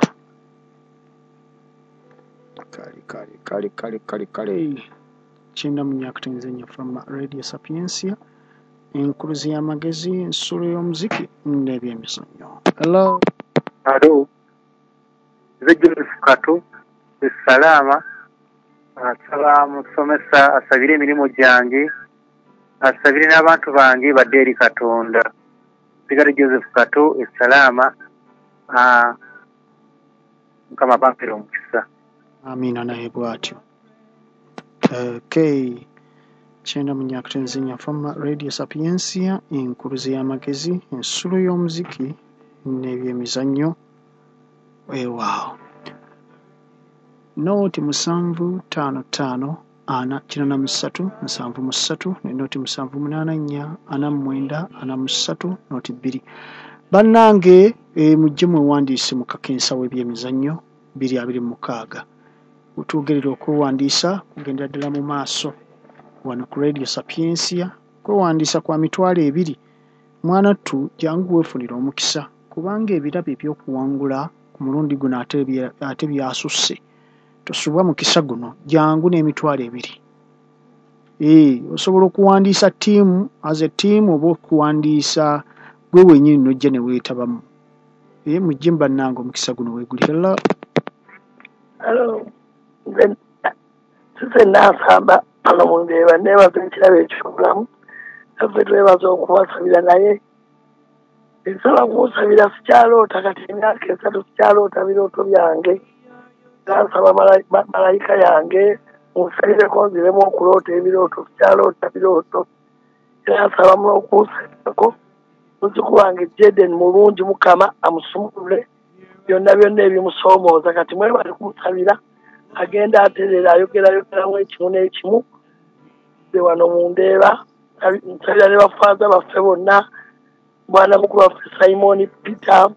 Kali kali kali kali kali kali. Kyenda mu myaka tanzania from Radio Sapiensia, enkuluzi y'amagezi, ensulo y'omuziki n'ebyemizannyo. Hello. Hello. Joseph Kato, Salama. Asaba musomesa asabire emirimu gyange. Asabire n'abantu bange badde eri Katonda. Sigari Joseph Kato, Salama. Ah, Mukama bampere omukisa. Amina naye bw'atyo. Okay. Kyenda mu myaka tanzania from Radio Sapiensia, enkuluzi y'amagezi, ensulo y'omuziki n'ebyemizannyo. Wow. Noti musanvu tano tano ana kina na musatu nsanvu musatu ne noti musanvu munana nnya ana mwenda ana musatu noti bbiri. Bannange e, mujje mwewandiise mu kakensa w'ebyemizannyo biri abiri mukaaga. Utugerera okwewandiisa kugendera ddala mu maaso wano ku Radio Sapiensia. Kwewandiisa kwa mitwalo ebiri. Mwana ttu jangu weefunira omukisa kubanga ebirabo eby'okuwangula ku mulundi guno ate ate byasusse. Tosubwa mukisa guno jangu n'emitwalo ebiri. Eh, osobola okuwandiisa ttiimu as a team oba okuwandiisa gwe wennyini n'ojja ne weetabamu. Eh, mujje bannange omukisa guno weegulira. Hello. Hello. Then sise nasamba ano mundeeba neebaza ekirabo ekyobulamu ffe twebaza okubasabira naye ensaba kumusabira sikyaloota kati emyaka esatu sikyaloota birooto byange. Nansaba malayika yange munsabireko nziremu okuloota ebirooto sikyaloota birooto. Era nsaba muno okunsabirako muziku wange Jeden mulungi Mukama amusumulule byonna byonna ebimusoomooza kati mwebale kumusabira agenda aterera ayogera ayogeramu ekimu n'ekimu ze wano mundeeba. Nsabira ne bafaaza baffe bonna, mwana mukulu waffe Simon Peter,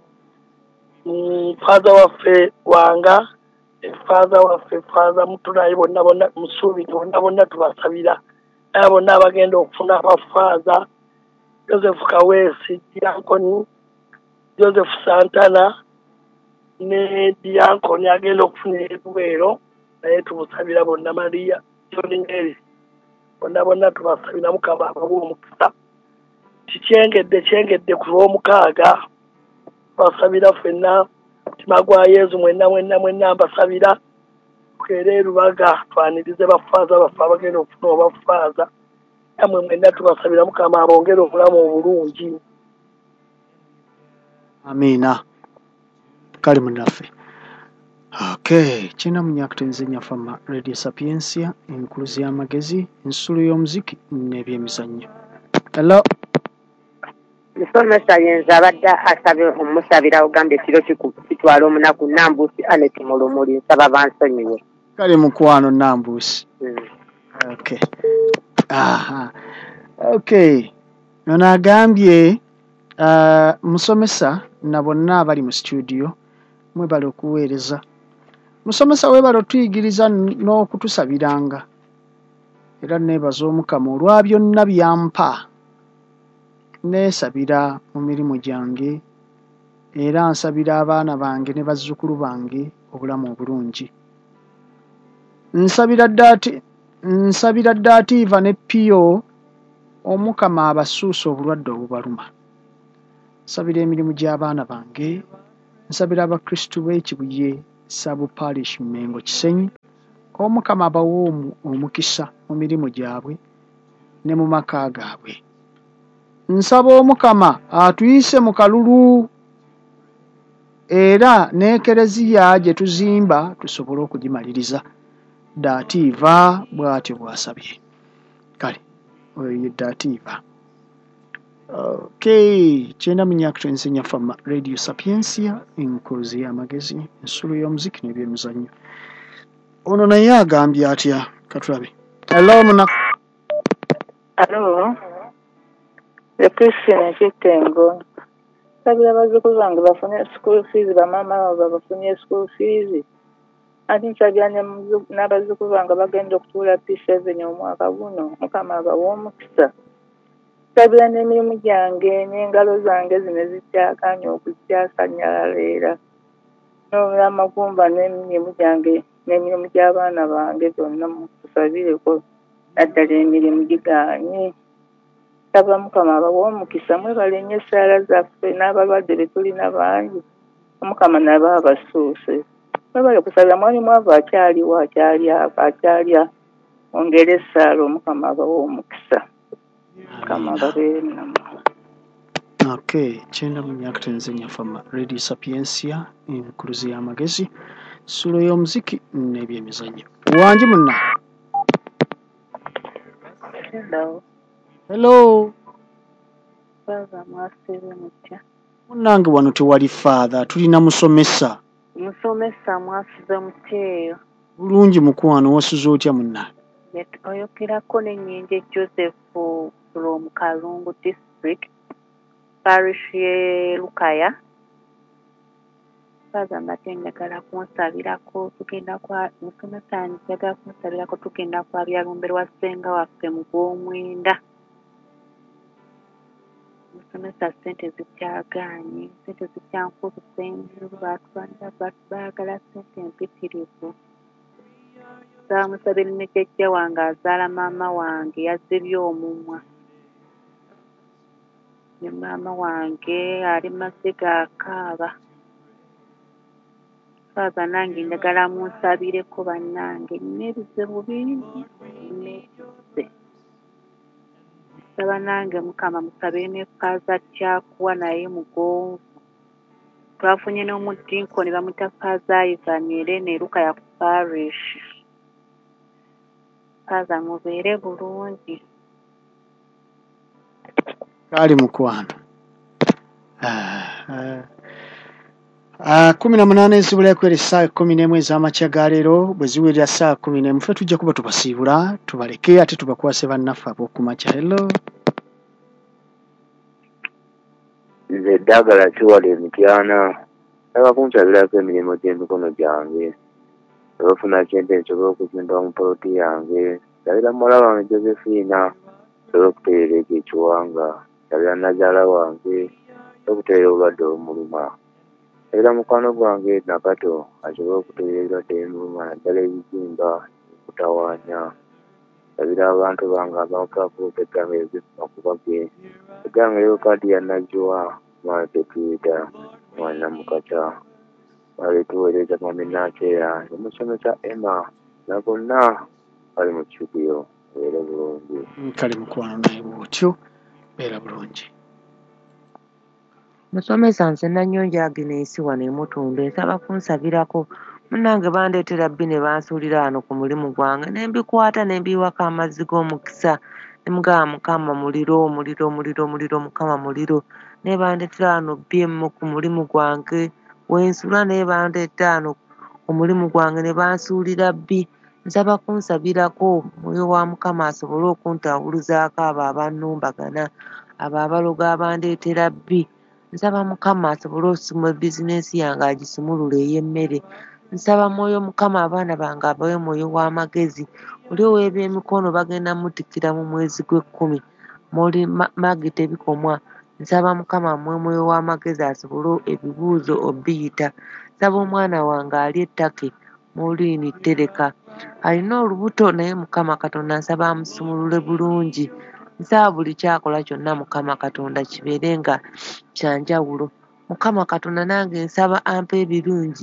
faaza waffe Wanga, faaza waffe faaza Mutunayi, bonna bonna Musuubi, bonna bonna tubasabira. Abo bonna abagenda okufuna abafaaza Joseph Kaweesi, Diakoni Joseph Santana ne Diakoni agenda okufuna ebiweero naye tumusabira bonna. Maria Jolineri bonna bonna tubasabira Mukama abawe omukisa. Kikyengedde kyengedde ku lw'omukaaga basabira ffenna. Mutima gwa Yezu mwenna mwenna mwenna mbasabira kukeera Lubaga twanirize bafaaza baffe abagenda okufuna obafaaza. Namwe mwenna tubasabira Mukama abongere obulamu obulungi. Amina. Kale munnaffe. Okay, kyenda mu myaka tanzania from Radio Sapiensia, enkuluzi y'amagezi, ensulo y'omuziki n'ebyemizannyo. Hello. musomesa yenza abadde asabye omusabira ogambye ekiro kitwala omunaku Nambuusi Aneti mu Lumuli nsaba bansonyiwe. Kale mukwano Nambuusi. Okay. Aha. Okay. Ono agambye uh, musomesa na bonna abali mu studio mwebale okuweereza. Musomesa webale otuyigiriza n'okutusabiranga. Era neebaza Omukama olwa byonna byampa. Neesabira mu mirimu gyange era nsabira abaana bange ne bazzukulu bange obulamu obulungi. Nsabira ddaati nsabira ddaatiiva ne Pio Omukama abasuusa obulwadde obubaluma. Nsabira emirimu gy'abaana bange. Nsabira abakristu b'ekibuye Sabu Parish Mengo Kisenyi. Omukama abawe omukisa mu mirimu gyabwe ne mu maka gaabwe. Nsaba Omukama atuyise mu kalulu era n'ekereziya gye tuzimba tusobole okugimaliriza. Daatiiva bw'atyo bw'asabye. Kale oyo ye Daatiiva. Okay, kyenda mu Nyakito ensenya fama Radio Sapiensia enkuluzi y'amagezi ensulo y'omuziki n'ebyemizannyo. Ono naye agambye atya katulabe. Hello muna. Hello. The Christian Kitengo. Sabira bazzukulu bange bafune school fees bamama babo bafunye school fees. Ati nsabira n'abazzukulu bange bagenda okutuula P seven omwaka guno Mukama abawe omukisa. Sabira n'emirimu gyange n'engalo zange zino ezikyakanya okukyasanyalaleera. N'obula amagumba n'emirimu gyange n'emirimu gy'abaana bange byonna mutusabireko naddala emirimu gigaanye. Saba Mukama abawe omukisa mwebale nnyo essaala zaffe n'abalwadde be tulina bangi. Omukama nabo abasuuse. Mwebale kusabira mwali mwavu akyaliwo akyalya akyalya ongera essaala Omukama abawe omukisa. Mukama ababeere nammwe. Okay, kyenda mu Nyakito ensenya fama Radio Sapiensia enkuluzi y'amagezi ensulo y'omuziki n'ebyemizannyo. Wangi munna. Hello. Hello. Father mwasibe mutya. Munnange wano tewali father, tulina musomesa. Musomesa mwasibe mutyeyo. Bulungi mukwano wasuze otya munna. Oyogerako n'ennyingi Joseph from Kalungu District, Parish ye Lukaya. Father mbadde njagala kunsabirako tugenda kwa musomesa njagala kunsabirako tugenda kwa byalumberwa ssenga waffe mu gw'omwenda. Musomesa ssente zikyagaanye, ssente zikyankuuse nnyo baatwalira baagala ssente empitirivu. Saamusabira ne jjajja wange azaala maama wange yazzibye omumwa. Ne maama wange ali Masiga akaaba. Father nange njagala munsabireko bannange n'ebizibu bingi n'ekise. Saba nange Mukama musabire ne Faaza Kyakuwa naye mugonvu. Twafunye n'omudinkoni bamuyita Faaza Ivan Irene Lukaya ku Parish. Father mubeere bulungi. Kali mukwano. Ah, ah. Uh, kumi na munane ezibula ekwera essaawa ekkumi n'emu ez'amakya ga leero bwe ziwerera ssaawa kkumi n'emu ffe tujja kuba tubasiibula tubaleke ate tubakwase bannaffe ab'okumakya. Hello. Nze eddagala kiwala emityana saba kunsabirako emirimu gy'emikono gyange olwofuna kyente nsobole okuzimba mu poloti yange. Sabira muwala wange Josephina nsobole okutereera ekiwanga. Sabira nazaala wange okutereera obulwadde obumuluma. Era mukwano gwange Nakato asobole okutereera ebirwadde ebimuluma naddala ebizimba okutawaanya. Sabira abantu bange abakakuuka egganga ebyokufuna kubage. Egganga eryokadi ya Najjowa mwana tetuyita mwana Mukata. Bali tuweereza Mami Nakyera ne musomesa Emma na bonna bali mu kibuyo. Beera bulungi. Kale mukwano naye bw'otyo beera bulungi. Musomesa nze Nanyonja Agnes wano e Mutunda nsaba kunsabirako. Munnange bandeetera bbi ne bansuulira wano ku mulimu gwange ne mbikwata ne mbiwaka amazzi g'omukisa ne mugamba Mukama muliro muliro muliro muliro Mukama muliro. ne bandeetera wano B M ku mulimu gwange wensula ne bandeetera wano ku mulimu gwange ne bansuulira bbi. Nsaba kunsabirako Mwoyo wa Mukama asobole okuntawuluzaako abo abannumbagana, abo abaloga abandeetera bbi. Nsaba Mukama asobole okusumula bizinensi yange agisumulule ey'emmere. Nsaba Mwoyo Mukama abaana bange abawe Mwoyo w'amagezi. Oli ow'ebyemikono bagenda mutikira mu mwezi gw'ekkumi. Muli Margaret Bikomwa. Nsaba Mukama mmwe Mwoyo w'amagezi asobole ebibuuzo obbiyita. Nsaba omwana wange ali ettake Maureen Tereka. Alina olubuto naye Mukama Katonda nsaba amusumulule bulungi. Nsaba buli kyakola kyonna Mukama Katonda kibeere nga kyanjawulo. Mukama Katonda nange nsaba ampe ebirungi.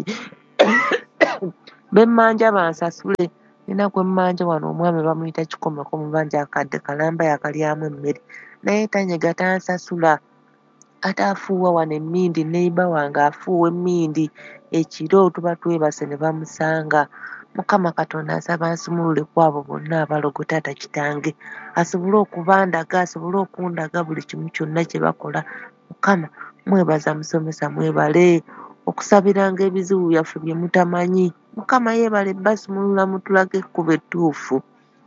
Bemmanja bansasule. Nina gwe mmanja wano omwami bamuyita Kikomeko mubanja akadde kalamba yakalyamu emmere. Naye tanyega tansasula. Ate afuuwa wano emmindi neiba wange afuuwa emmindi. Ekiro tuba twebase ne bamusanga. Mukama Katonda nsaba ansumulule ku abo bonna abalogo taata kitange. Asobole okubandaga, asobole okundaga buli kimu kyonna kye bakola. Mukama mwebaza musomesa mwebale. Okusabiranga ebizibu byaffe bye mutamanyi. Mukama yeebale basumulula mutulage ekkubo ettuufu.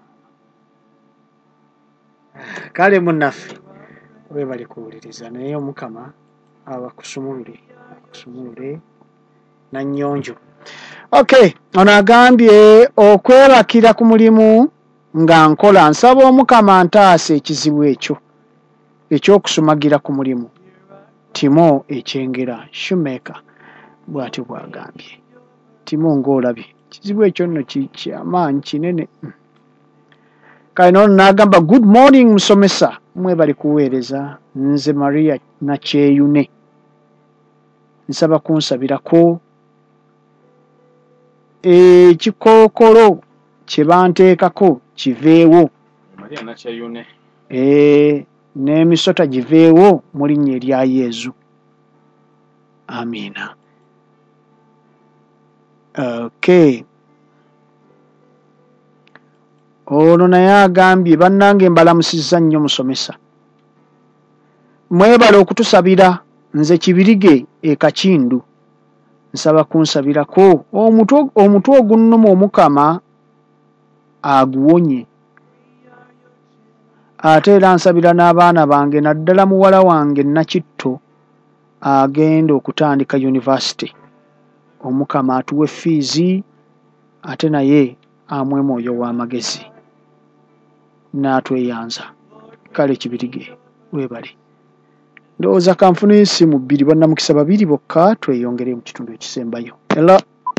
Kale munnaffe weebale kuwuliriza naye Omukama abakusumulule akusumulule na nnyonjo. Okay, ono agambye okwebakira ku mulimu nga nkola nsaba Omukama ntaase ekizibu ekyo ekyokusumagira ku mulimu. Timo ekyengera Shoemaker bw'atyo bw'agambye. Timo ng'olabye kizibu ekyo nno kyamaanyi kinene. Kale n'ono n'agamba good morning musomesa mwebale kuweereza nze Maria Nakyeyune. Nsaba kunsabirako ekikookolo kye banteekako kiveewo. Maria Nakyeyune. Eh, n'emisota giveewo mu linnya erya Yezu. Amiina. Okay. Ono naye agambye bannange mbalamusizza nnyo musomesa. Mwebale okutusabira nze Kibirige e Kakindu. Nsaba kunsabirako omutwe omutwe ogunnuma Omukama aguwonye. Ate era nsabira n'abaana bange naddala muwala wange Nakitto agenda okutandika university. Omukama atuwe fiizi ate naye amwe Mwoyo w'amagezi n'atweyanza. Kale Kibirige weebale. Ndowooza kanfuna ensimu bbiri bannamukisa babiri bokka tweyongere mu kitundu ekisembayo. Hello.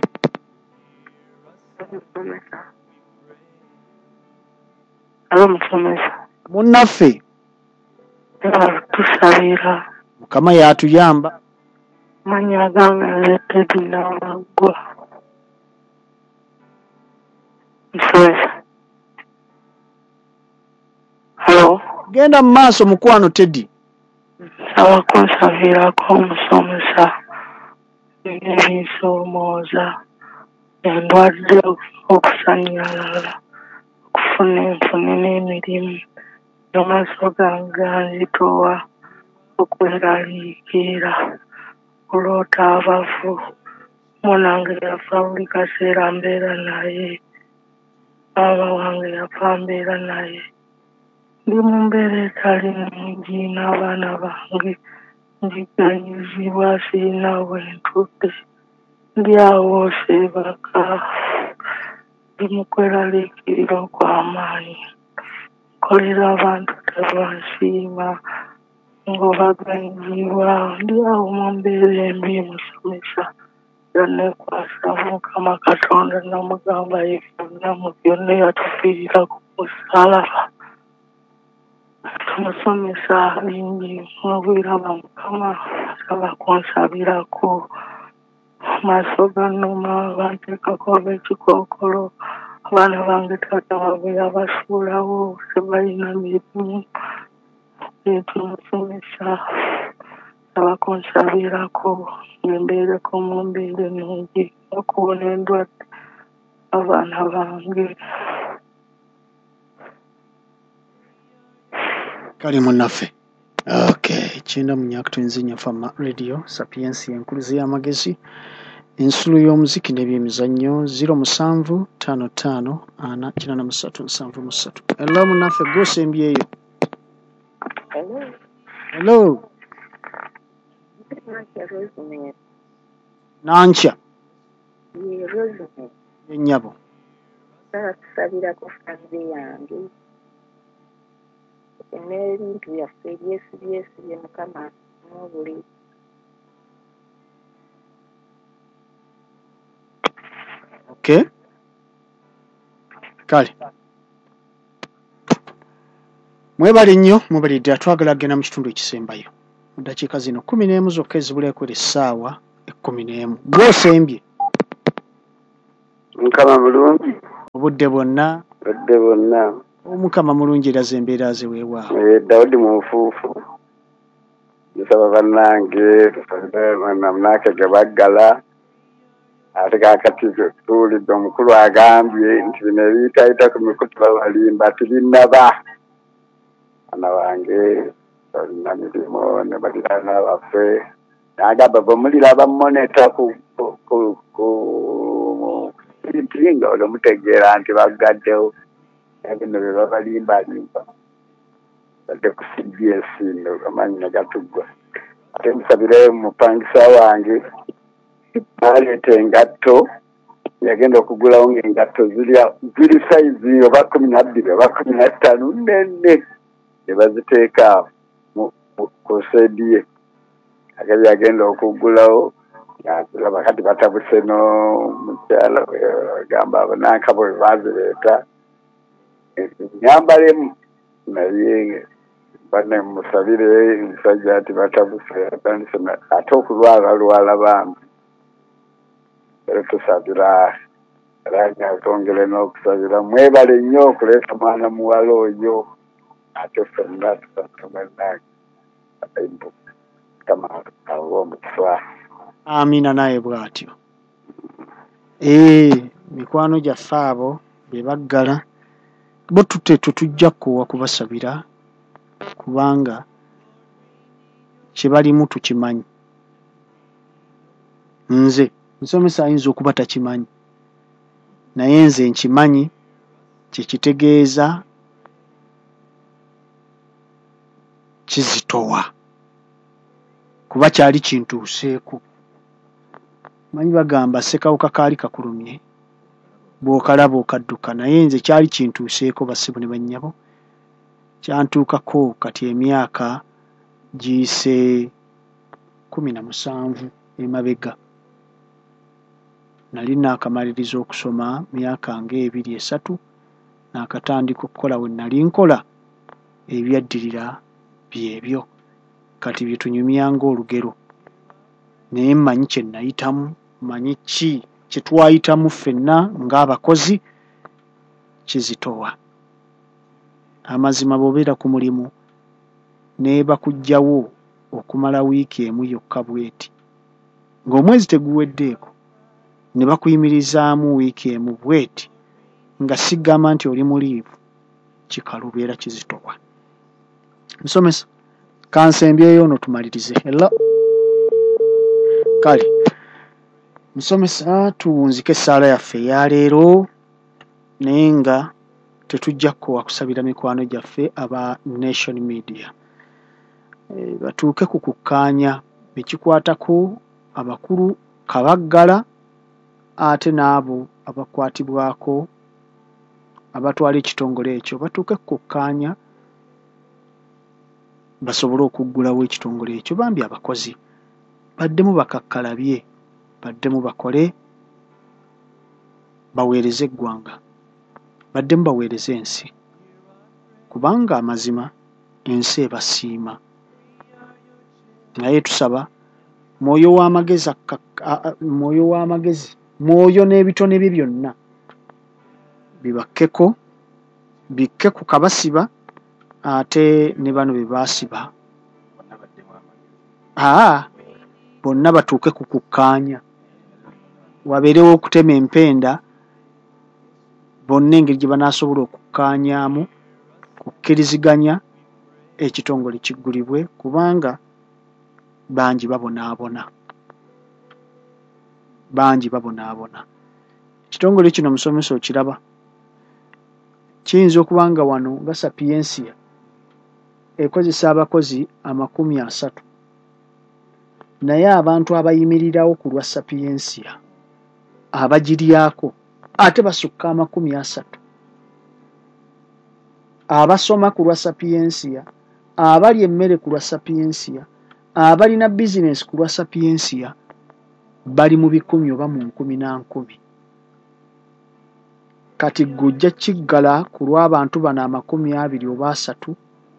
Alo musomesa. Munnaffe. Tusabira. Mukama yatuyamba. Manya gange nletedde n'amagwa. Musomesa. Halo. Genda mu maaso mukwano Teddy. Nsaba kunsabirako omusomesa ebinsomooza endwadde okusanyalala okufuna enfune n'emirimu n'amaaso gange ganzitowa okweraliikirira kuloota abafu munange yafa buli kaseera mbeera naye maama wange yafa mbeera naye ndi mu mbeera etali nnungi n'abaana bange nziganyizibwa sirina wentudde ndi awo seebaka ndi mu kweraliikirira okw'amaanyi nkolera abantu tebansiima ng'obaganyizibwa ndi awo mu mbeera embi musomesa yonna ekwasa Mukama Katonda namugamba ye byonna mu byonna yatufiirira ku musaalaba. Tumusomesa bingi mubiraba Mukama nsaba kunsabirako maaso gannuma banteekako ab'ekikookolo abaana bange taata waabwe yabasuulawo tebalina mirimu. Tumusomesa nsaba kunsabirako ngembeereko mu mbeera ennungi okuwona endwadde abaana bange. Kale munnaffe. Okay. Okay, chenda munyakutwenzinya fama radio sapiensi enkuluzi y'amagezi ensulu y'omuziki n'ebyemizannyo zero musanvu tano tano ana kina na musatu nsanvu musatu. Hello munafe gose mbyeyo. Hello. Hello. Nancha. Ye Rosemary. Enyabo. Sala tusabira ku family yange. N'ebintu byaffe byesi byesi bye Mukama n'obuli. Okay. Kale. Mwebale nnyo mubalidde atwagala kugenda mu kitundu ekisembayo. Mu ddakiika zino kumi n'emu zokka ezibuleeko essaawa ekkumi n'emu. Gw'osembye. Mukama mulungi. Obudde bwonna. Obudde bwonna. Omukama mulungi eraze embeera ze weewaawo. Eh, Daudi munfuufu. Nsaba bannange namunake ge baggala. Ate kaakati tuwulidde omukulu agambye nti bino ebiyitayita ku mikutu babalimba tibinnaba. Bana bange balina mirimu ne baliraana baffe. N'agamba bwe mulira bamoneta ku mpinga olwo mutegeera nti baggaddewo. Bino bye babalimbalimba badde ku C B S ndo amanyi ne gatuggwa. Ate musabire mupangisa wange baleeta engatto yagenda okugulawo ng'engatto ziri sayizi oba kumi na bbiri oba kumi na ttaano nnenne ne baziteeka ku seedi ye. Ageri yagenda okugulawo yaziraba kati batabuse n'omukyala gamba abananka bwe bazireeta nyambalemu naye bane musabire nsajja ati batabuse ate okulwala lwala bambi. Era tusabira era twongere n'okusabira mwebale nnyo okuleeta mwana muwala oyo ate ffenna tusatumennange abayimbu kama awo omukisa. Amina naye bw'atyo. Eh, mikwano gyaffe abo be baggala bo tutte tutujja kkowa kubasabira kubanga kye balimu tukimanyi. Nze nsomesa ayinza okuba takimanyi naye nze nkimanyi kye kitegeeza kizitowa kuba kyali kintuuseeko. Manyi bagamba ssekawuka kaali kakulumye bw'okalaba okadduka naye nze kyali kintuuseeko basibu ne bannyabo kyantuukako kati emyaka giyise kumi na musanvu emabega. Nali naakamaliriza okusoma myaka ng'ebiri esatu naakatandika okukola we nali nkola ebyaddirira byebyo kati bye tunyumya ng'olugero naye mmanyi kye nayitamu mmanyi ki kye twayitamu ffenna ng'abakozi kizitowa. Amazima bw'obeera ku mulimu ne bakuggyawo okumala wiiki emu yokka bweti ng'omwezi teguweddeeko ne bakuyimirizaamu wiiki emu bweti nga sigamba nti oli mu liivu kikalubeera kizitowa. Musomesa kansembyeyo ono tumalirize. Hello. Kale musomesa tuwunzike essaala yaffe eya leero naye nga tetujja kkowa kusabira mikwano gyaffe aba Nation Media. E, batuuke ku kukkaanya bekikwatako abakulu kabaggala ate n'abo abakwatibwako abatwala ekitongole ekyo batuuke ku kukkaanya basobole okuggulawo ekitongole ekyo bambi abakozi baddemu bakakkalabye baddemu bakole baweereze eggwanga baddemu baweereze ensi kubanga amazima ensi ebasiima. Naye tusaba mwoyo w'amagezi mwoyo w'amagezi mwoyo n'ebitone bye byonna bibakkeko bikke ku kabasiba ate ne bano be baasiba aa bonna batuuke ku kukkaanya wabeerewo okutema empenda bonna engeri gye banaasobola okukkaanyaamu kukkiriziganya ekitongole kiggulibwe kubanga bangi babonaabona bangi babonaabona ekitongole kino musomesa okiraba kiyinza okuba nga wano nga Sapiensia ekozesa abakozi amakumi asatu naye abantu abayimirirawo ku lwa Sapiensia abagiryako ate basukka amakumi asatu abasoma ku lwa Sapiensia abalya emmere ku lwa Sapiensia abalina bizinesi ku lwa Sapiensia bali mu bikumi oba mu nkumi na nkumi kati gujja kiggala ku lw'abantu bano amakumi abiri oba asatu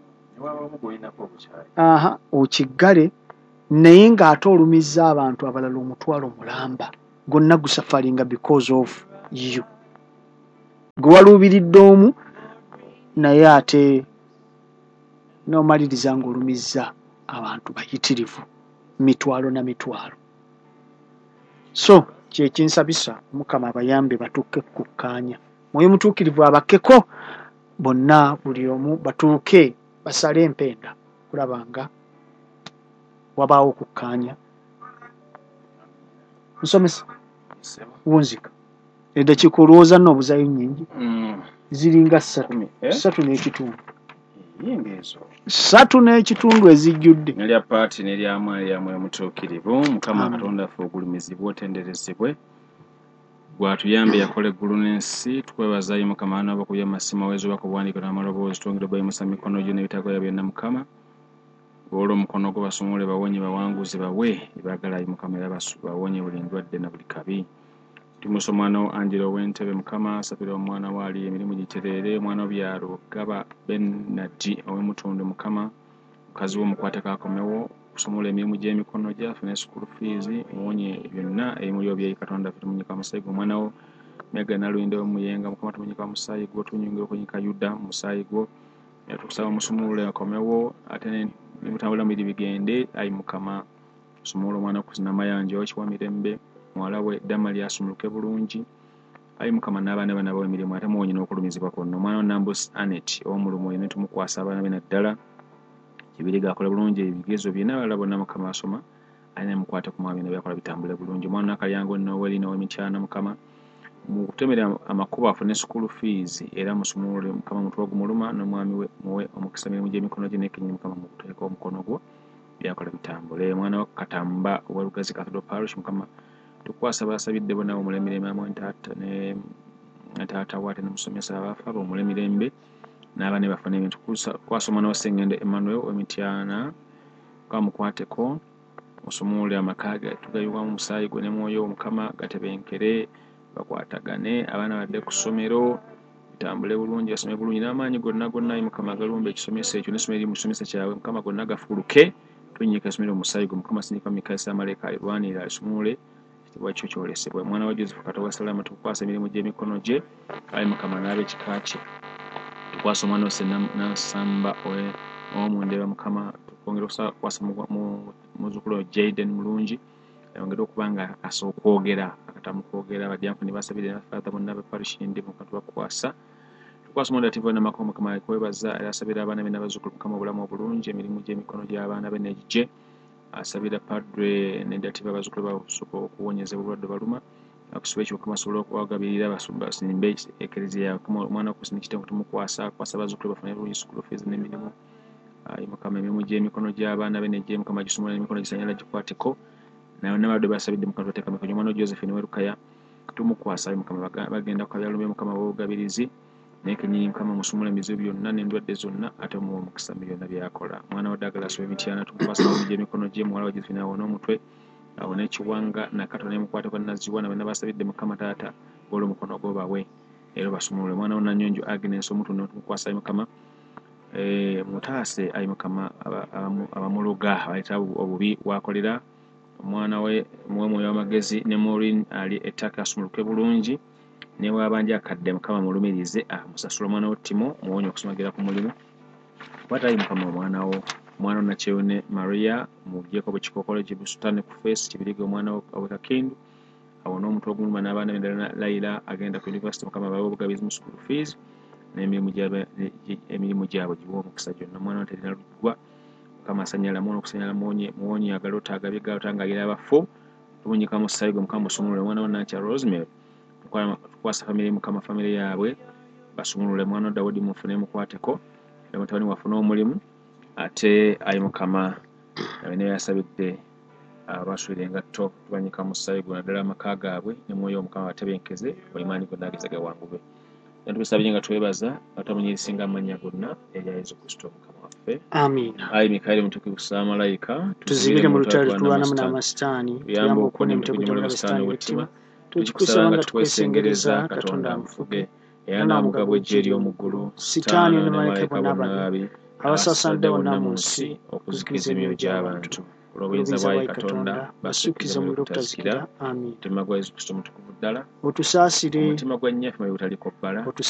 aha okiggale naye ng'ate olumizza abantu abalala omutwalo mulamba gonna gusafaringa because of you gwe waluubiridde omu naye ate n'omaliriza ng'olumizza abantu bayitirivu mitwalo na mitwalo so kyekinsabisa Mukama abayambe batuuke kukkaanya mwoyo mutuukirivu abakkeko bonna buli omu batuuke basale empenda kulaba nga wabaawo okukkaanya musomesa wunzika eddakiika olowooza nno obuzayo nnyingi ziringa ssatu ssatu n'ekitundu ssatu n'ekitundu ezijjudde nelya paati nelyamu elyamu omutuukirivu Mukama Katonda ffe ogulumizibwe otenderezebwe gwatuyambe yakola eggulu n'ensi tukwebazayo Mukama n'abakubya amasimu aweezo bakubuwandiika n'amaloboozi twongere bayimusa mikono gyo n'ebitagoya byonna Mukama olwo omukono gwo basumule bawonye bawanguze bawe ebaagalayo Mukama era bawonye buli ndwadde na buli kabi tumusa omwana wo Angela ow'entebe Mukama asabira omwana waali emirimu gitereere omwana w'obyalo gaba Benadi ow'emutundu Mukama mukazi wo mukwate kakomewo kusumula emirimu gy'emikono gye afune school fees muwonye byonna ebimu by'obyeyi Katonda tumunyika musaayi gwo omwana wo Mega Nalwinde w'Omuyenga Mukama tumunyika musaayi gwo tunyungira okunyika Yuda musaayi gwo tukusaba musumule akomewo ate nimutambula mubiri bigende ayi Mukama sumula omwana kuzina mayanja okiwa mirembe muwala we Damali asumuluke bulungi ayi Mukama n'abaana bana bawe emirimu ate muwonye n'okulumizibwa kwonna omwana wa Nambus Anet ow'omulumu ne tumukwasa abaana be naddala kibiriga akola bulungi ebigezo byonna abalala bonna Mukama asoma alina mukwate ku mwami ne byakola bitambule bulungi omwana Kalyango Noweli n'ow'emityana Mukama mu kutemera amakubo afune school fees era musumule Mukama mutwe ogumuluma n'omwami we muwe omukisa emirimu gy'emikono gye n'ekenyi Mukama mukuteeka omukono gwo byakola bitambule omwana wa Katamba owa Lugazi Cathedral Parish Mukama tukwasa basabidde bonna omulemirembe amwe ntaata ne ntaata wate n'omusomesa abafa omulemirembe n'abaana bafuna ebintu kwasoma n'osengende Emmanuel emityana kamukwateko musumule amakaga tugayuwa mu musaayi gwe ne mwoyo Mukama gatebenkere bakwatagane abaana badde ku ssomero bitambule bulungi basome bulungi n'amaanyi gonna gonna Mukama galumba ekisomesa ekyo n'essomero musomesa kyawe Mukama gonna gafuluke tunyika essomero musaayi gwe Mukama sinyika mikasa amaleka alwanira asumule kitibwa kyo kyolesebwa mwana wa Joseph Katawa Salama tukwasa emirimu gy'emikono gye ayi Mukama n'abe kikaaki tukwasa omwana wose n'asamba ow'omundeba Mukama tukongera okukwasa muzzukulu Jaden mulungi ayongera okuba nga akasa okwogera akatamu kwogera abadyanfuni basabire nafaata bonna beparishi ndi Mukama tubakwasa tukwasa omwana ativu n'amakoma Mukama kwebaza era asabira abaana be n'abazzukulu Mukama obulamu obulungi emirimu gy'emikono gy'abaana be negije asabira padre n'endativa abazzukulu basobola okuwonyezebwa obulwadde baluma akusiba ekyo Mukama asobola okuwagabirira abasumba basimbe ekereziya omwana okusinga ekitengo tumukwasa kwasa abazzukulu bafune bulungi school fees n'emirimu ayi Mukama emirimu gy'emikono gy'abaana be negye Mukama gisumula n'emikono gisanyala gikwateko nawe n'abadde basabidde Mukama tuteeka mikono omwana Josephine Werukaya tumukwasa ayi Mukama bagenda ku kabyalumbe Mukama w'obugabirizi n'ekenyinyi Mukama musumula emizibu byonna n'endwadde zonna ate muwa omukisa mu byonna byakola omwana wa Douglas w'emityana tumukwasa emikono gye muwala wa Josephine awona omutwe awona ekiwanga nakato n'emukwateko naziwa nabe n'abasabidde Mukama taata olwo omukono gwo bawe era basumule omwana wa Nanyonjo Agnes omutuno tumukwasa ayi Mukama eh mutaase ayi Mukama abamuluga abayita obubi wakolera omwana we muwe mwoyo w'amagezi ne Maureen ali ettaka asumuluke bulungi ne wabanja akadde Mukama mulumirize amusasula omwana wo Timo muwonye okusumagira ku mulimu kwatayi Mukama omwana wo omwana na Cheone Maria mu Jacob Chikokolo Jibusutane ku face kibiriga omwana wo Awekakindu awona omuntu ogumuluma n'abaana b'endala Laila agenda ku university Mukama bawe obugabizi mu school fees n'emirimu gyabwe emirimu gyabwe giwa omukisa gyonna omwana ono terina luggwa mukama asanyala mwana okusanyala muwonye agalota agabye galota ng'agira abafu tumunyika mu ssaayi gwe mukama musumulule omwana ono nakya Rosemary tukwasa famire mukama famire yaabwe basumulule mwana wa Dawudi mufune mukwateko ne mutabani wafuna omulimu ate ayi mukama nawe yasabidde abaswire engatto tubanyika mu ssaayi gwe naddala amaka gaabwe ne mwoyo omukama batebenkeze baimaani gonna ageza gawangube tubisabye nga twebaza atamunye erisinga amannya gonna erya Yesu Kristo mukama waffe amiina. ayi Mikaeli mutukuvu kusaba malayika tuzibire mu lutalo tulwanamu n'amasitaani tuyamba okubona emitego gy'omu basitaani wettima tukikusaba nga tukwesengereza Katonda amufuge era n'amugabo ejje ery'omu ggulu sitaani ne malayika bonna ababi abasaasaanidde bonna mu nsi okuzikiriza emyoyo gy'abantu olw'obuyinza bwa Katonda basukkize mu butazikira amiina. Omutima gwa Yesu Kristo mutukuvu ddala otusaasire, omutima gwa nnyaffe bwe butaliko bbala